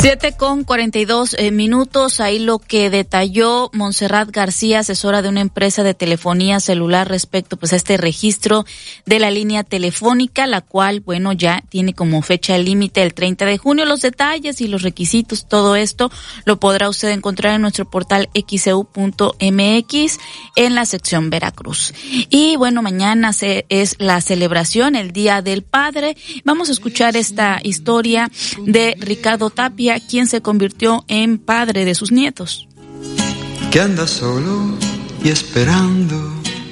[SPEAKER 1] Siete con cuarenta y dos eh, minutos, ahí lo que detalló Montserrat García, asesora de una empresa de telefonía celular respecto pues a este registro de la línea telefónica, la cual, bueno, ya tiene como fecha límite el treinta de junio. Los detalles y los requisitos, todo esto lo podrá usted encontrar en nuestro portal equis e u punto eme equis en la sección Veracruz. Y bueno, mañana se, es la celebración, el Día del Padre. Vamos a escuchar esta historia de Ricardo Tapia, quien se convirtió en padre de sus nietos.
[SPEAKER 3] Que anda solo y esperando.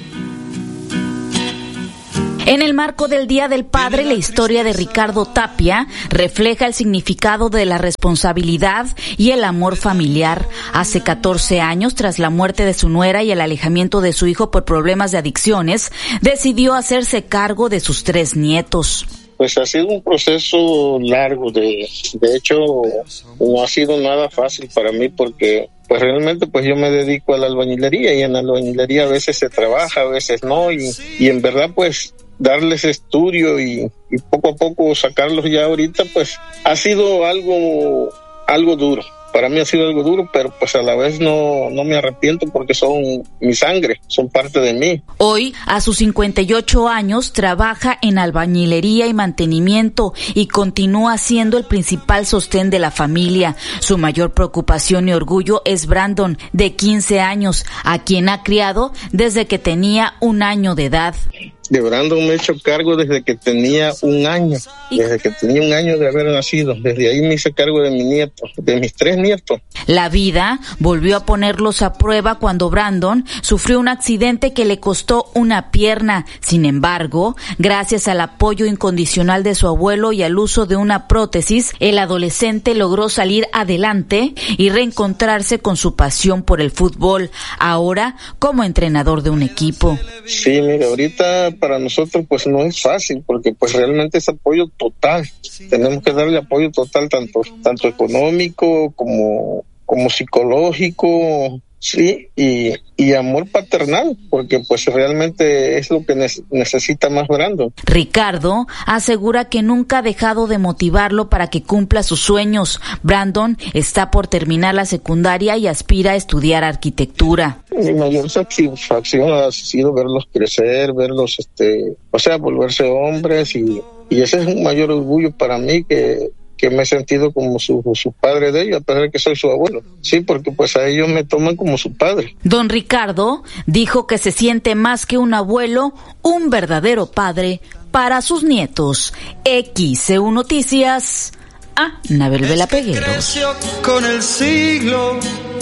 [SPEAKER 1] En el marco del Día del Padre, la historia de Ricardo Tapia refleja el significado de la responsabilidad y el amor familiar. Hace catorce años, tras la muerte de su nuera y el alejamiento de su hijo por problemas de adicciones, decidió hacerse cargo de sus tres nietos.
[SPEAKER 22] Pues ha sido un proceso largo, de, de hecho no ha sido nada fácil para mí porque pues realmente pues yo me dedico a la albañilería y en la albañilería a veces se trabaja, a veces no y, y en verdad pues darles estudio y, y poco a poco sacarlos ya ahorita pues ha sido algo, algo duro. Para mí ha sido algo duro, pero pues a la vez no, no me arrepiento porque son mi sangre, son parte de mí.
[SPEAKER 1] Hoy, a sus cincuenta y ocho años, trabaja en albañilería y mantenimiento y continúa siendo el principal sostén de la familia. Su mayor preocupación y orgullo es Brandon, de quince años, a quien ha criado desde que tenía un año de edad.
[SPEAKER 22] De Brandon me he hecho cargo desde que tenía un año, desde que tenía un año de haber nacido. Desde ahí me hice cargo de mi nieto, de mis tres nietos.
[SPEAKER 1] La vida volvió a ponerlos a prueba cuando Brandon sufrió un accidente que le costó una pierna. Sin embargo, gracias al apoyo incondicional de su abuelo y al uso de una prótesis, el adolescente logró salir adelante y reencontrarse con su pasión por el fútbol, ahora como entrenador de un equipo.
[SPEAKER 22] Sí, mira, ahorita para nosotros pues no es fácil porque pues realmente es apoyo total. Tenemos que darle apoyo total tanto tanto económico como como psicológico, sí, y y amor paternal, porque pues realmente es lo que ne- necesita más Brandon.
[SPEAKER 1] Ricardo asegura que nunca ha dejado de motivarlo para que cumpla sus sueños. Brandon está por terminar la secundaria y aspira a estudiar arquitectura.
[SPEAKER 22] Mi mayor satisfacción ha sido verlos crecer, verlos, este, o sea, volverse hombres y, y ese es un mayor orgullo para mí que que me he sentido como su, su padre de ellos, a pesar de que soy su abuelo. Sí, porque pues a ellos me toman como su padre.
[SPEAKER 1] Don Ricardo dijo que se siente más que un abuelo, un verdadero padre para sus nietos. equis e u Noticias, a Nabel Vela Pegueros.
[SPEAKER 3] Con el siglo.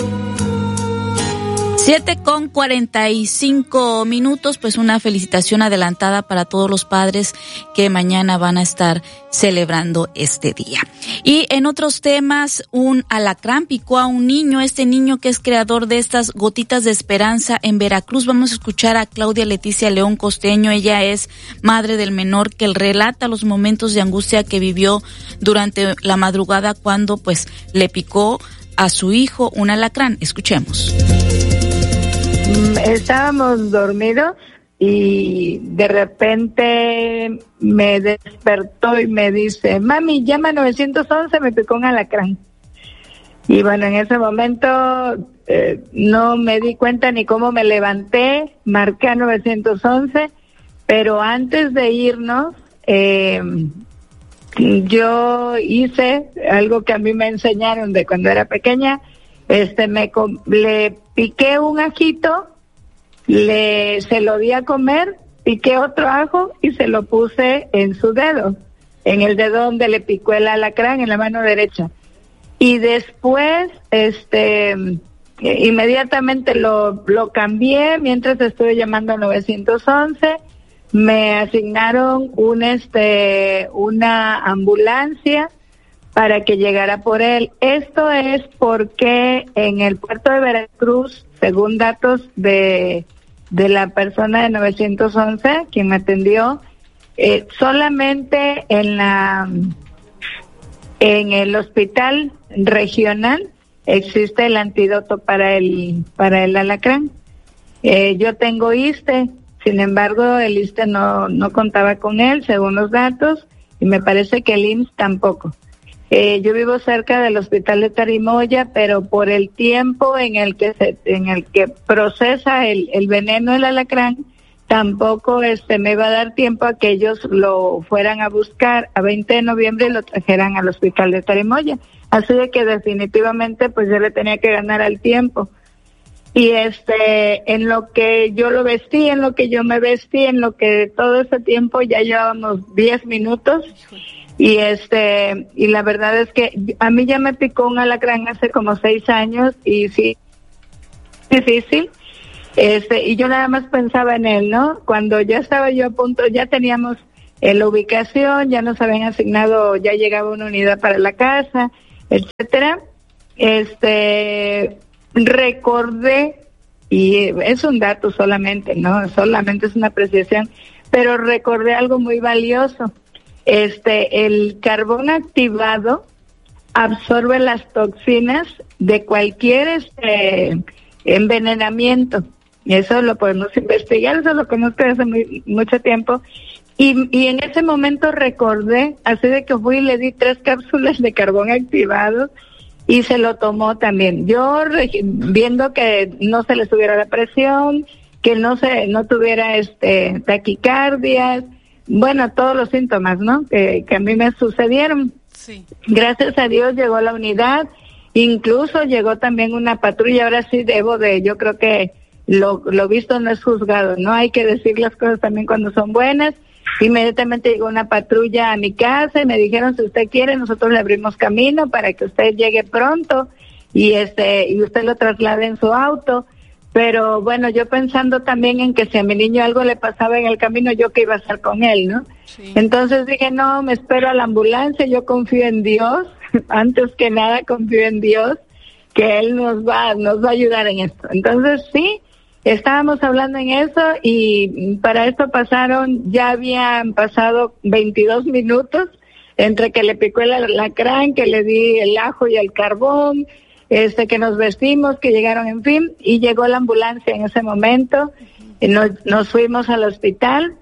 [SPEAKER 1] Siete con cuarenta y cinco minutos, pues una felicitación adelantada para todos los padres que mañana van a estar celebrando este día. Y en otros temas, un alacrán picó a un niño, este niño que es creador de estas gotitas de esperanza en Veracruz. Vamos a escuchar a Claudia Leticia León Costeño, ella es madre del menor que relata los momentos de angustia que vivió durante la madrugada cuando pues le picó a su hijo un alacrán. Escuchemos.
[SPEAKER 23] Estábamos dormidos y de repente me despertó y me dice, mami, llama nueve once, me picó un alacrán. Y bueno, en ese momento eh, no me di cuenta ni cómo me levanté, marqué a nueve once, pero antes de irnos, eh, yo hice algo que a mí me enseñaron de cuando era pequeña. Este, me le piqué un ajito, le se lo di a comer, piqué otro ajo y se lo puse en su dedo, en el dedo donde le picó el alacrán, en la mano derecha. Y después, este, inmediatamente lo, lo cambié mientras estuve llamando a nueve once. Me asignaron un, este, una ambulancia para que llegara por él. Esto es porque en el puerto de Veracruz, según datos de de la persona de nueve once, quien me atendió, eh, solamente en la en el hospital regional existe el antídoto para el para el alacrán. Eh, yo tengo ISSSTE, sin embargo el ISSSTE no no contaba con él, según los datos, y me parece que el I M S S tampoco. Eh, yo vivo cerca del hospital de Tarimoya, pero por el tiempo en el que se, en el que procesa el, el veneno del alacrán, tampoco este me iba a dar tiempo a que ellos lo fueran a buscar a veinte de noviembre y lo trajeran al hospital de Tarimoya. Así de que definitivamente pues yo le tenía que ganar al tiempo. Y este, en lo que yo lo vestí, en lo que yo me vestí, en lo que todo ese tiempo ya llevábamos diez minutos. Y este, y la verdad es que a mí ya me picó un alacrán hace como seis años y sí, difícil. Este, y yo nada más pensaba en él, ¿no? Cuando ya estaba yo a punto, ya teníamos eh, la ubicación, ya nos habían asignado, ya llegaba una unidad para la casa, etcétera. Este, recordé, y es un dato solamente, ¿no? Solamente es una apreciación, pero recordé algo muy valioso. Este, el carbón activado absorbe las toxinas de cualquier este envenenamiento. Y eso lo podemos investigar, eso lo conozco desde muy, mucho tiempo. Y, y en ese momento recordé, así de que fui y le di tres cápsulas de carbón activado y se lo tomó también. Yo viendo que no se le subiera la presión, que no se, no tuviera este taquicardias, bueno, todos los síntomas, ¿no? Que, que a mí me sucedieron.
[SPEAKER 2] Sí.
[SPEAKER 23] Gracias a Dios llegó la unidad, incluso llegó también una patrulla. Ahora sí debo de, yo creo que lo, lo visto no es juzgado, ¿no? Hay que decir las cosas también cuando son buenas. Inmediatamente llegó una patrulla a mi casa y me dijeron, si usted quiere, nosotros le abrimos camino para que usted llegue pronto y este, y usted lo traslade en su auto. Pero bueno, yo pensando también en que si a mi niño algo le pasaba en el camino, yo que iba a estar con él, ¿no?
[SPEAKER 2] Sí.
[SPEAKER 23] Entonces dije, no, me espero a la ambulancia, yo confío en Dios, antes que nada confío en Dios, que Él nos va, nos va a ayudar en esto. Entonces sí, estábamos hablando en eso y para esto pasaron, ya habían pasado veintidós minutos entre que le picó el alacrán, que le di el ajo y el carbón, este que nos vestimos, que llegaron, en fin, y llegó la ambulancia en ese momento, y nos, nos fuimos al hospital,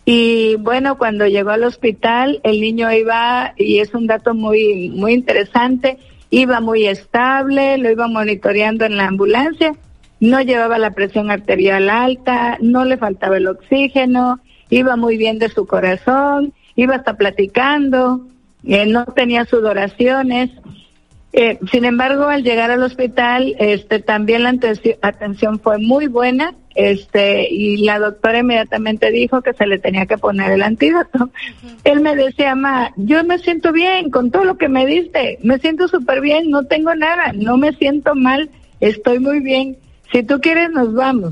[SPEAKER 23] y bueno, cuando llegó al hospital, el niño iba, y es un dato muy, muy interesante, iba muy estable, lo iba monitoreando en la ambulancia, no llevaba la presión arterial alta, no le faltaba el oxígeno, iba muy bien de su corazón, iba hasta platicando, eh, no tenía sudoraciones. Eh, sin embargo, al llegar al hospital, este, también la atención, atención fue muy buena, este, y la doctora inmediatamente dijo que se le tenía que poner el antídoto. Uh-huh. Él me decía, ma, yo me siento bien con todo lo que me diste, me siento súper bien, no tengo nada, no me siento mal, estoy muy bien, si tú quieres nos vamos.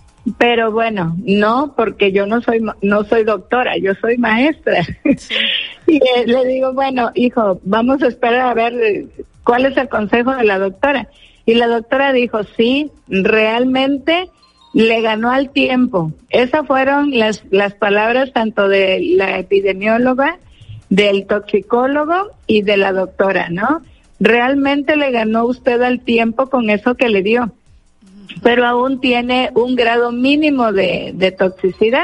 [SPEAKER 23] Pero bueno, no, porque yo no soy no soy doctora, yo soy maestra. Sí. Y eh, le digo, bueno, hijo, vamos a esperar a ver eh, cuál es el consejo de la doctora. Y la doctora dijo, sí, realmente le ganó al tiempo. Esas fueron las, las palabras tanto de la epidemióloga, del toxicólogo y de la doctora, ¿no? Realmente le ganó usted al tiempo con eso que le dio. Pero aún tiene un grado mínimo de, de toxicidad.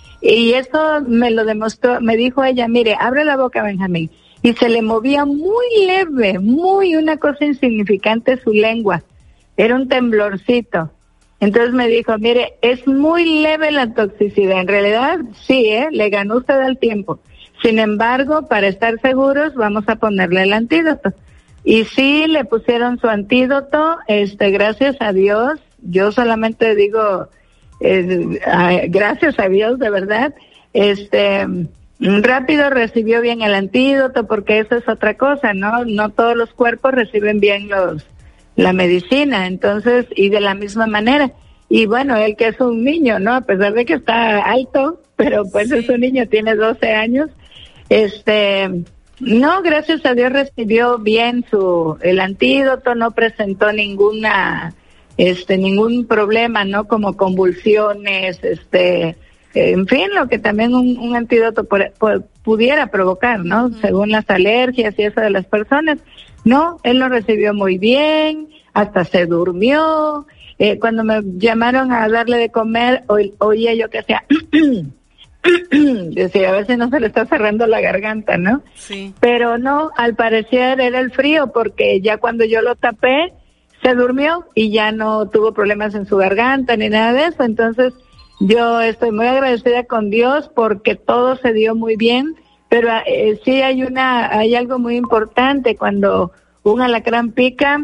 [SPEAKER 23] Y eso me lo demostró, me dijo ella, mire, abre la boca, Benjamín. Y se le movía muy leve, muy una cosa insignificante su lengua. Era un temblorcito. Entonces me dijo, mire, es muy leve la toxicidad. En realidad, sí, ¿eh? Le ganó usted al tiempo. Sin embargo, para estar seguros, vamos a ponerle el antídoto. Y sí, le pusieron su antídoto, este, gracias a Dios. Yo solamente digo, eh, gracias a Dios, de verdad. Este, rápido recibió bien el antídoto, porque eso es otra cosa, ¿no? No todos los cuerpos reciben bien los, la medicina, entonces, y de la misma manera. Y bueno, él que es un niño, ¿no? A pesar de que está alto, pero pues sí. Es un niño, tiene doce años, este, no, gracias a Dios recibió bien su, el antídoto, no presentó ninguna, este, ningún problema, ¿no? Como convulsiones, este, en fin, lo que también un, un antídoto por, por, pudiera provocar, ¿no? Uh-huh. Según las alergias y eso de las personas. No, él lo recibió muy bien, hasta se durmió. Eh, cuando me llamaron a darle de comer, oí, oía yo que hacía decía, a ver si no se le está cerrando la garganta, ¿no?
[SPEAKER 2] Sí.
[SPEAKER 23] Pero no, al parecer era el frío, porque ya cuando yo lo tapé, se durmió y ya no tuvo problemas en su garganta ni nada de eso. Entonces, yo estoy muy agradecida con Dios porque todo se dio muy bien, pero eh, sí hay una, hay algo muy importante. Cuando un alacrán pica,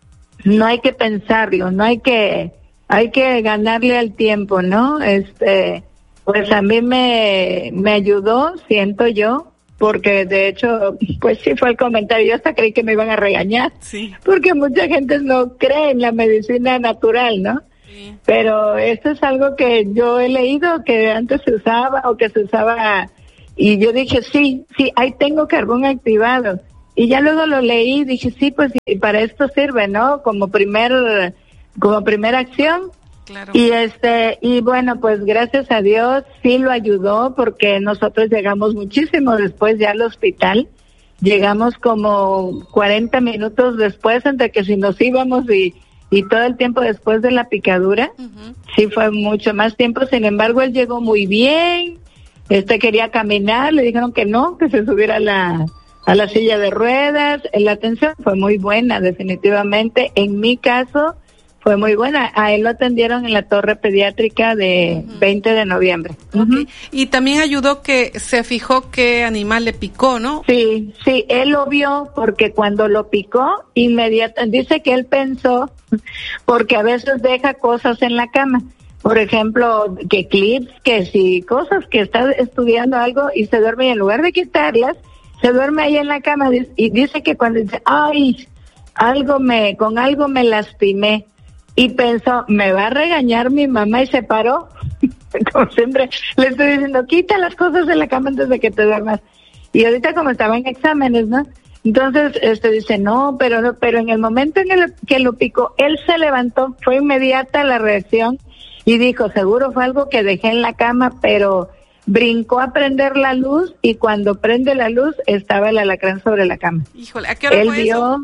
[SPEAKER 23] no hay que pensarlo, no hay que, hay que ganarle al tiempo, ¿no? Este, pues a mí me, me ayudó, siento yo, porque de hecho, pues sí fue el comentario, yo hasta creí que me iban a regañar,
[SPEAKER 2] sí.
[SPEAKER 23] porque mucha gente no cree en la medicina natural, ¿no? Sí. Pero esto es algo que yo he leído que antes se usaba o que se usaba, y yo dije, sí, sí, ahí tengo carbón activado. Y ya luego lo leí y dije, sí, pues sí, para esto sirve, ¿no? Como primer, como primera acción.
[SPEAKER 2] Claro.
[SPEAKER 23] Y este, y bueno, pues gracias a Dios sí lo ayudó, porque nosotros llegamos muchísimo después ya al hospital. Llegamos como cuarenta minutos después, entre que si nos íbamos y, y todo el tiempo después de la picadura. Uh-huh. Sí fue mucho más tiempo. Sin embargo, él llegó muy bien. Este quería caminar, le dijeron que no, que se subiera a la, a la silla de ruedas. La atención fue muy buena, definitivamente. En mi caso, fue muy buena. A él lo atendieron en la torre pediátrica de uh-huh. veinte de noviembre.
[SPEAKER 2] Okay. Uh-huh. Y también ayudó que se fijó qué animal le picó, ¿no?
[SPEAKER 23] Sí, sí, él lo vio porque cuando lo picó, inmediatamente, dice que él pensó, porque a veces deja cosas en la cama. Por ejemplo, que clips, que si cosas que está estudiando algo y se duerme y en lugar de quitarlas, se duerme ahí en la cama y dice que cuando dice, ay, algo me, con algo me lastimé. Y pensó, me va a regañar mi mamá, y se paró. Como siempre, le estoy diciendo, quita las cosas de la cama antes de que te duermas. Y ahorita como estaba en exámenes, ¿no? Entonces, este dice, no, pero no, pero en el momento en el que lo picó, él se levantó, fue inmediata la reacción y dijo, seguro fue algo que dejé en la cama, pero brincó a prender la luz y cuando prende la luz estaba el alacrán sobre la cama.
[SPEAKER 2] Híjole, ¿a qué hora
[SPEAKER 23] él
[SPEAKER 2] fue
[SPEAKER 23] vio,
[SPEAKER 2] eso?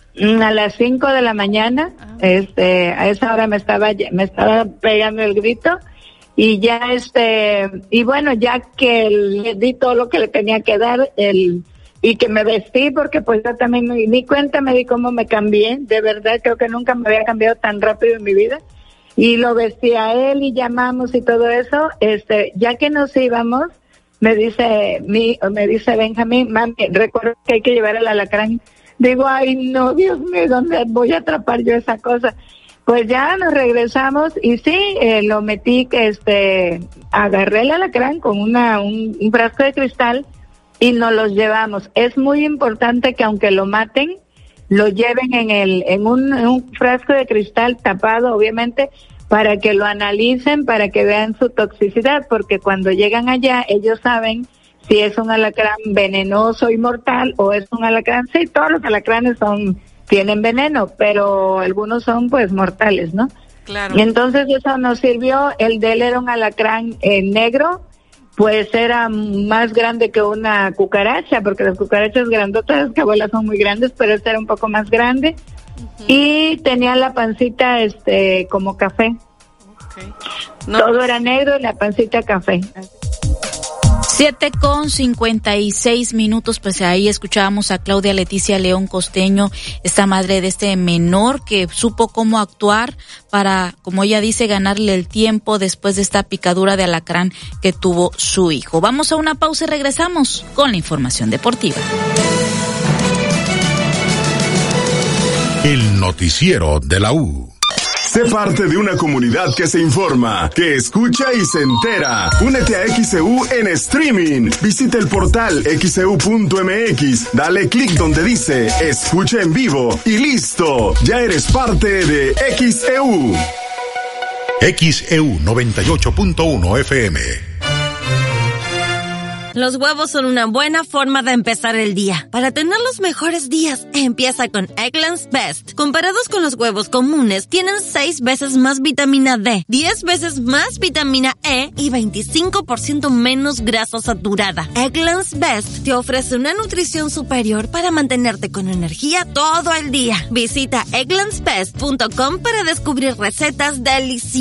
[SPEAKER 23] A las cinco de la mañana, ah. este, a esa hora me estaba, me estaba pegando el grito y ya este, y bueno, ya que le di todo lo que le tenía que dar, el, y que me vestí, porque pues yo también me di cuenta, me di cómo me cambié, de verdad creo que nunca me había cambiado tan rápido en mi vida, y lo vestí a él y llamamos y todo eso, este, ya que nos íbamos, me dice, mi, me dice Benjamín, mami, recuerdo que hay que llevar el alacrán. Digo, ay, no, Dios mío, ¿dónde voy a atrapar yo esa cosa? Pues ya nos regresamos y sí, eh, lo metí, que este, agarré el alacrán con una, un, un frasco de cristal y nos los llevamos. Es muy importante que aunque lo maten, lo lleven en el, en un, en un frasco de cristal tapado, obviamente, para que lo analicen, para que vean su toxicidad, porque cuando llegan allá, ellos saben si es un alacrán venenoso y mortal o es un alacrán, sí, todos los alacranes son, tienen veneno, pero algunos son pues mortales, ¿no?
[SPEAKER 2] Claro.
[SPEAKER 23] Y entonces eso nos sirvió. El de él era un alacrán eh, negro, pues era más grande que una cucaracha, porque las cucarachas grandotas, las cabuelas son muy grandes, pero este era un poco más grande. Uh-huh. Y tenía la pancita este como café. Okay. No, Todo pues... era negro y la pancita café.
[SPEAKER 1] Siete con cincuenta y seis minutos, pues ahí escuchábamos a Claudia Leticia León Costeño, esta madre de este menor que supo cómo actuar para, como ella dice, ganarle el tiempo después de esta picadura de alacrán que tuvo su hijo. Vamos a una pausa y regresamos con la información deportiva.
[SPEAKER 7] El noticiero de la U.
[SPEAKER 4] Sé parte de una comunidad que se informa, que escucha y se entera. Únete a X E U en streaming. Visita el portal x e u punto m x, dale clic donde dice escucha en vivo y listo. Ya eres parte de X E U.
[SPEAKER 7] X E U noventa y ocho punto uno F M.
[SPEAKER 10] Los huevos son una buena forma de empezar el día. Para tener los mejores días, empieza con Eggland's Best. Comparados con los huevos comunes, tienen seis veces más vitamina D, diez veces más vitamina E y veinticinco por ciento menos grasa saturada. Eggland's Best te ofrece una nutrición superior para mantenerte con energía todo el día. Visita egglands best punto com para descubrir recetas deliciosas.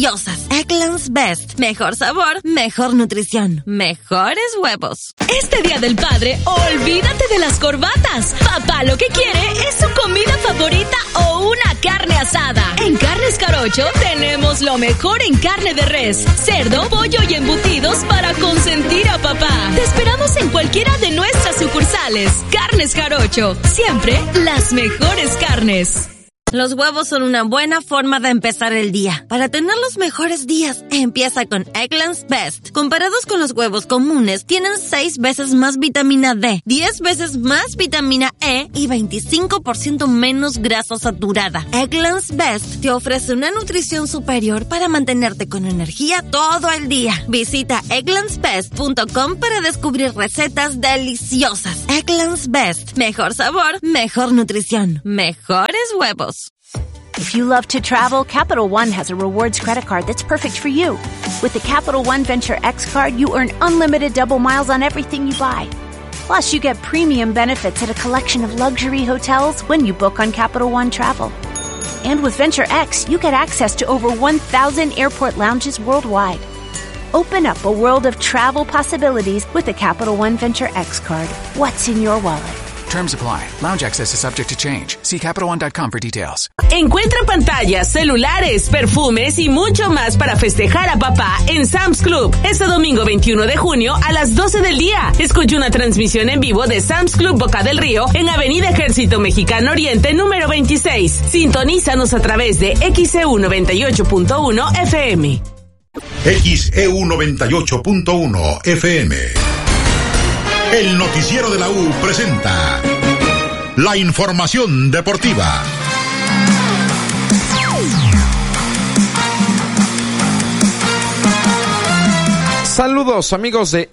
[SPEAKER 10] Eggland's Best. Mejor sabor, mejor nutrición, mejores huevos.
[SPEAKER 21] Este Día del Padre, olvídate de las corbatas. Papá lo que quiere es su comida favorita o una carne asada. En Carnes Jarocho tenemos lo mejor en carne de res, cerdo, pollo y embutidos para consentir a papá. Te esperamos en cualquiera de nuestras sucursales. Carnes Jarocho, siempre las mejores carnes.
[SPEAKER 10] Los huevos son una buena forma de empezar el día. Para tener los mejores días, empieza con Eggland's Best. Comparados con los huevos comunes, tienen seis veces más vitamina D, diez veces más vitamina E y veinticinco por ciento menos grasa saturada. Eggland's Best te ofrece una nutrición superior para mantenerte con energía todo el día. Visita egglands best punto com para descubrir recetas deliciosas. Eggland's Best. Mejor sabor, mejor nutrición, mejores huevos.
[SPEAKER 14] If you love to travel, Capital One has a rewards credit card that's perfect for you. With the Capital One Venture X card, you earn unlimited double miles on everything you buy. Plus, you get premium benefits at a collection of luxury hotels when you book on Capital One Travel. And with Venture X, you get access to over one thousand airport lounges worldwide. Open up a world of travel possibilities with the Capital One Venture X card. What's in your wallet?
[SPEAKER 15] Terms apply. Lounge access is subject to change. See capital one dot com for details.
[SPEAKER 21] Encuentra pantallas, celulares, perfumes y mucho más para festejar a papá en Sam's Club. Este domingo veintiuno de junio a las doce del día. Escucha una transmisión en vivo de Sam's Club Boca del Río en Avenida Ejército Mexicano Oriente número veintiséis. Sintonízanos a través de X E U noventa y ocho punto uno F M.
[SPEAKER 7] X E U noventa y ocho punto uno F M. El noticiero de la U presenta la información deportiva.
[SPEAKER 5] Saludos amigos de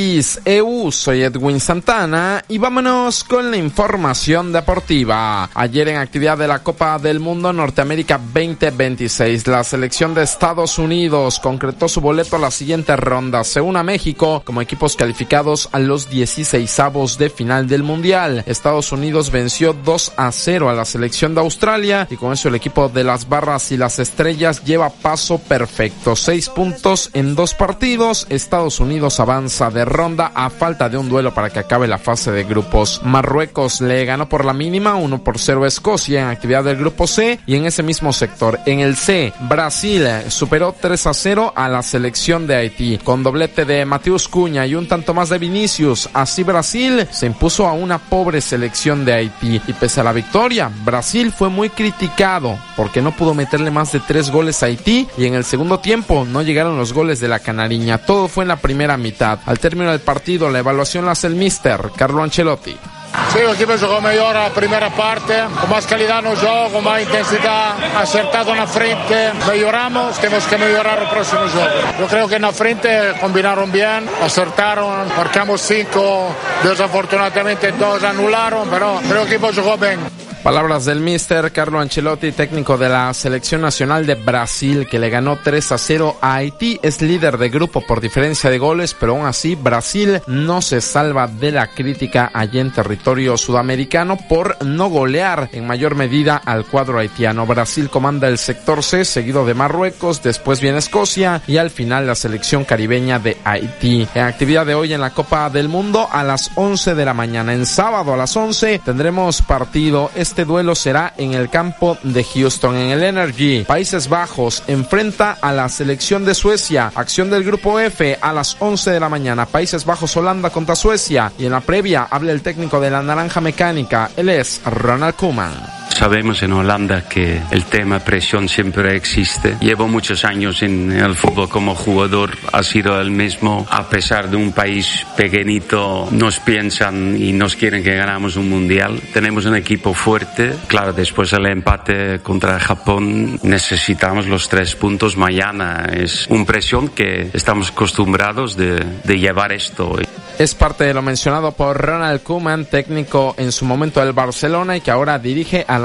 [SPEAKER 5] X E U, soy Edwin Santana y vámonos con la información deportiva. Ayer en actividad de la Copa del Mundo Norteamérica veinte veintiséis, la selección de Estados Unidos concretó su boleto a la siguiente ronda. Se une a México como equipos calificados a los dieciseisavos de final del Mundial. Estados Unidos venció dos a cero a la selección de Australia y con eso el equipo de las Barras y las Estrellas lleva paso perfecto. Seis puntos en dos partidos. Estados Unidos avanza de ronda a falta de un duelo para que acabe la fase de grupos. Marruecos le ganó por la mínima uno por cero a Escocia en actividad del grupo C, y en ese mismo sector, en el C, Brasil superó tres a cero a la selección de Haití con doblete de Mateus Cunha y un tanto más de Vinicius. Así Brasil se impuso a una pobre selección de Haití y pese a la victoria, Brasil fue muy criticado porque no pudo meterle más de tres goles a Haití y en el segundo tiempo no llegaron los goles de la canariña. Todo fue en la primera mitad. Al término del partido, la evaluación la hace el míster Carlo Ancelotti.
[SPEAKER 9] Sí, el equipo jugó mejor la primera parte, con más calidad en el juego, con más intensidad, acertado en la frente. Mejoramos, tenemos que mejorar el próximo juego. Yo creo que en la frente combinaron bien, acertaron, marcamos cinco, desafortunadamente dos anularon, pero, pero el equipo jugó bien.
[SPEAKER 5] Palabras del míster Carlo Ancelotti, técnico de la selección nacional de Brasil, que le ganó tres a cero a Haití. Es líder de grupo por diferencia de goles, pero aún así Brasil no se salva de la crítica allí en territorio sudamericano por no golear en mayor medida al cuadro haitiano. Brasil comanda el sector C, seguido de Marruecos, después viene Escocia y al final la selección caribeña de Haití. En actividad de hoy en la Copa del Mundo a las once de la mañana. En sábado a las once tendremos partido. Este duelo será en el campo de Houston, en el Energy. Países Bajos enfrenta a la selección de Suecia. Acción del grupo F a las once de la mañana. Países Bajos, Holanda contra Suecia. Y en la previa habla el técnico de la Naranja Mecánica. Él es Ronald Koeman.
[SPEAKER 11] Sabemos en Holanda que el tema presión siempre existe. Llevo muchos años en el fútbol como jugador, ha sido el mismo. A pesar de un país pequeñito, nos piensan y nos quieren que ganamos un mundial. Tenemos un equipo fuerte. Claro, después del empate contra Japón, necesitamos los tres puntos mañana. Es una presión que estamos acostumbrados de, de llevar esto.
[SPEAKER 5] Es parte de lo mencionado por Ronald Koeman, técnico en su momento del Barcelona y que ahora dirige a la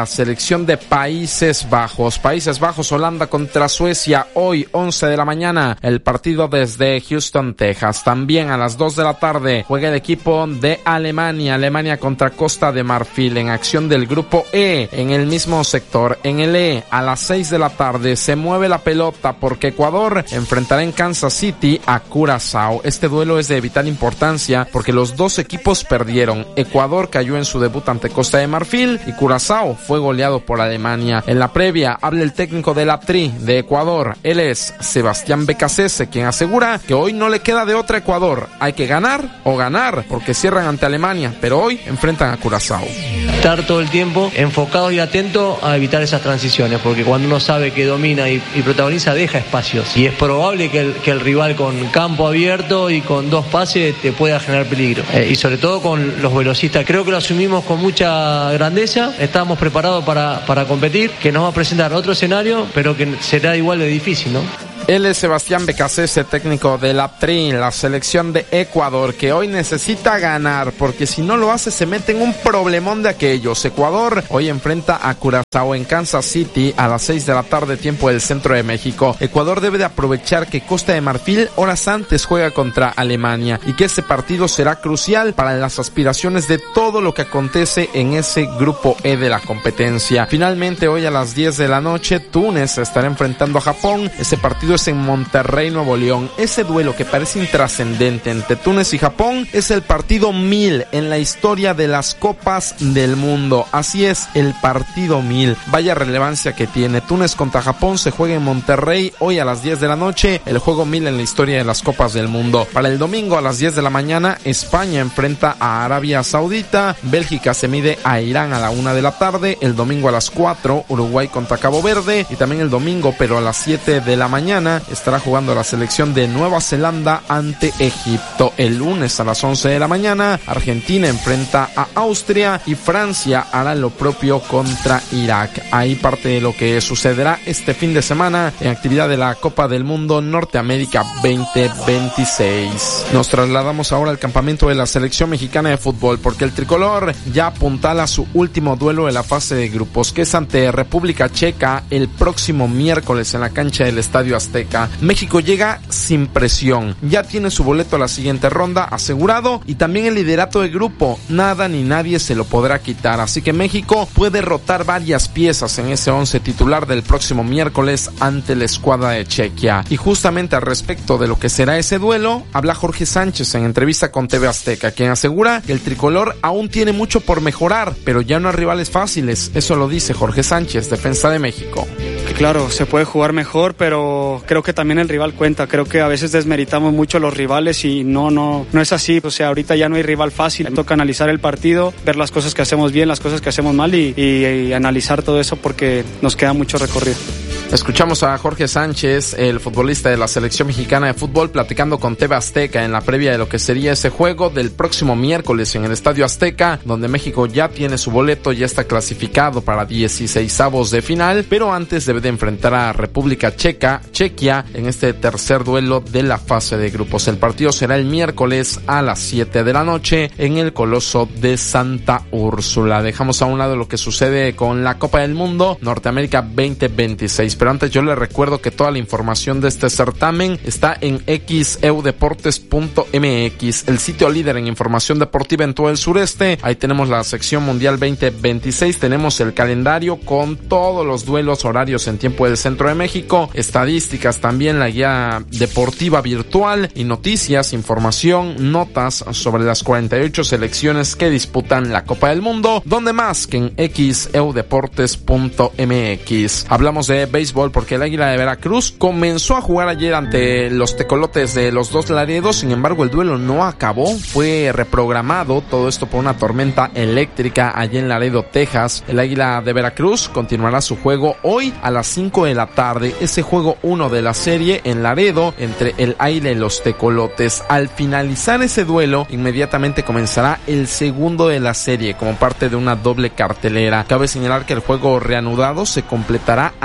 [SPEAKER 5] la selección de Países Bajos. Países Bajos, Holanda contra Suecia, hoy once de la mañana, el partido desde Houston, Texas. También a las dos de la tarde juega el equipo de Alemania, Alemania contra Costa de Marfil en acción del grupo E, en el mismo sector. En el E, a las seis de la tarde se mueve la pelota porque Ecuador enfrentará en Kansas City a Curazao. Este duelo es de vital importancia porque los dos equipos perdieron. Ecuador cayó en su debut ante Costa de Marfil y Curazao fue goleado por Alemania. En la previa habla el técnico de la Tri de Ecuador. Él es Sebastián Becasese, quien asegura que hoy no le queda de otra a Ecuador. Hay que ganar o ganar porque cierran ante Alemania, pero hoy enfrentan a Curazao.
[SPEAKER 13] Estar todo el tiempo enfocado y atento a evitar esas transiciones, porque cuando uno sabe que domina y, y protagoniza, deja espacios. Y es probable que el, que el rival con campo abierto y con dos pases te pueda generar peligro. Eh, y sobre todo con los velocistas. Creo que lo asumimos con mucha grandeza. Estábamos preparados para, para competir, que nos va a presentar otro escenario, pero que será igual de difícil, ¿no?
[SPEAKER 5] Él es Sebastián Becasese, técnico de la Tri, la selección de Ecuador, que hoy necesita ganar, porque si no lo hace se mete en un problemón de aquellos. Ecuador hoy enfrenta a Curazao en Kansas City a las seis de la tarde, tiempo del centro de México. Ecuador debe de aprovechar que Costa de Marfil horas antes juega contra Alemania y que ese partido será crucial para las aspiraciones de todo lo que acontece en ese grupo E de la competencia. Finalmente, hoy a las diez de la noche, Túnez estará enfrentando a Japón. Ese partido es en Monterrey, Nuevo León. Ese duelo que parece intrascendente entre Túnez y Japón es el partido mil en la historia de las Copas del Mundo. Así es, el partido mil. Vaya relevancia que tiene. Túnez contra Japón se juega en Monterrey hoy a las diez de la noche. El juego mil en la historia de las Copas del Mundo. Para el domingo a las diez de la mañana, España enfrenta a Arabia Saudita. Bélgica se mide a Irán a la una de la tarde. El domingo a las cuatro, Uruguay contra Cabo Verde. Y también el domingo, pero a las siete de la mañana, estará jugando la selección de Nueva Zelanda ante Egipto. El lunes a las once de la mañana, Argentina enfrenta a Austria y Francia hará lo propio contra Irak. Ahí parte de lo que sucederá este fin de semana en actividad de la Copa del Mundo Norteamérica veinte veintiséis. Nos trasladamos ahora al campamento de la selección mexicana de fútbol, porque el tricolor ya apuntala a su último duelo de la fase de grupos, que es ante República Checa el próximo miércoles en la cancha del Estadio Azteca. México llega sin presión, ya tiene su boleto a la siguiente ronda asegurado y también el liderato de grupo, nada ni nadie se lo podrá quitar, así que México puede rotar varias piezas en ese once titular del próximo miércoles ante la escuadra de Chequia. Y justamente al respecto de lo que será ese duelo, habla Jorge Sánchez en entrevista con T V Azteca, quien asegura que el tricolor aún tiene mucho por mejorar, pero ya no hay rivales fáciles. Eso lo dice Jorge Sánchez, defensa de México.
[SPEAKER 16] Que claro, se puede jugar mejor, pero creo que también el rival cuenta. Creo que a veces desmeritamos mucho a los rivales y no, no, no es así. O sea, ahorita ya no hay rival fácil. Toca analizar el partido, ver las cosas que hacemos bien, las cosas que hacemos mal y, y, y analizar todo eso porque nos queda mucho recorrido.
[SPEAKER 5] Escuchamos a Jorge Sánchez, el futbolista de la selección mexicana de fútbol, platicando con T V Azteca en la previa de lo que sería ese juego del próximo miércoles en el Estadio Azteca, donde México ya tiene su boleto, ya está clasificado para dieciseisavos de final, pero antes debe de enfrentar a República Checa, Chequia, en este tercer duelo de la fase de grupos. El partido será el miércoles a las siete de la noche en el Coloso de Santa Úrsula. Dejamos a un lado lo que sucede con la Copa del Mundo Norteamérica veinte veintiséis. Pero antes yo les recuerdo que toda la información de este certamen está en x e u deportes punto m x, el sitio líder en información deportiva en todo el sureste. Ahí tenemos la sección mundial veinte veintiséis, tenemos el calendario con todos los duelos, horarios en tiempo del centro de México, estadísticas también, la guía deportiva virtual y noticias, información, notas sobre las cuarenta y ocho selecciones que disputan la Copa del Mundo, donde más que en x e u deportes punto m x. Hablamos de béisbol porque el Águila de Veracruz comenzó a jugar ayer ante los Tecolotes de los Dos Laredos. Sin embargo, el duelo no acabó, fue reprogramado, todo esto por una tormenta eléctrica allá en Laredo, Texas. El Águila de Veracruz continuará su juego hoy a las cinco de la tarde, ese juego uno de la serie en Laredo entre el Águila y los Tecolotes. Al finalizar ese duelo, inmediatamente comenzará el segundo de la serie como parte de una doble cartelera. Cabe señalar que el juego reanudado se completará a nueve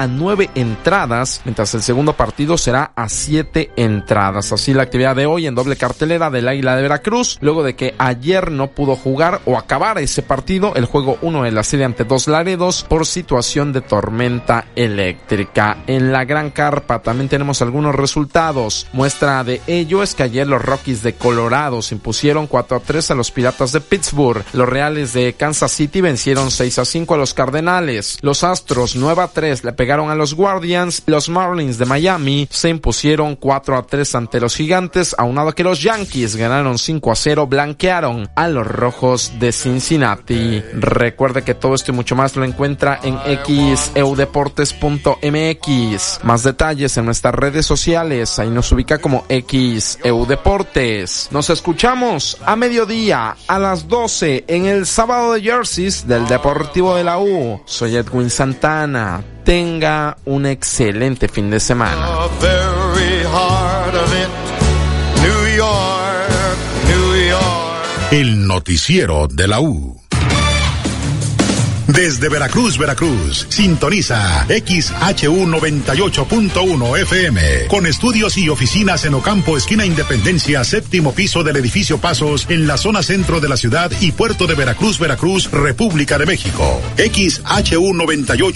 [SPEAKER 5] entradas, mientras el segundo partido será a siete entradas. Así la actividad de hoy en doble cartelera del Águila de Veracruz, luego de que ayer no pudo jugar o acabar ese partido, el juego uno de la serie ante Dos Laredos, por situación de tormenta eléctrica. En la Gran Carpa también tenemos algunos resultados. Muestra de ello es que ayer los Rockies de Colorado se impusieron cuatro a tres a los Piratas de Pittsburgh. Los Reales de Kansas City vencieron seis a cinco a los Cardenales. Los Astros nueve a tres le pegaron a los Guardians. Los Marlins de Miami se impusieron cuatro a tres ante los Gigantes, aunado que los Yankees ganaron cinco a cero, blanquearon a los Rojos de Cincinnati. Recuerde que todo esto y mucho más lo encuentra en x e u deportes punto m x. Más detalles en nuestras redes sociales, ahí nos ubica como X E U Deportes. Nos escuchamos a mediodía a las doce en el sábado de jerseys del Deportivo de la U. Soy Edwin Santana. Tenga un excelente fin de semana.
[SPEAKER 7] El noticiero de la U. Desde Veracruz, Veracruz, sintoniza X H U noventa y ocho punto uno F M, con estudios y oficinas en Ocampo, esquina Independencia, séptimo piso del edificio Pasos, en la zona centro de la ciudad y puerto de Veracruz, Veracruz, República de México. X H U noventa y ocho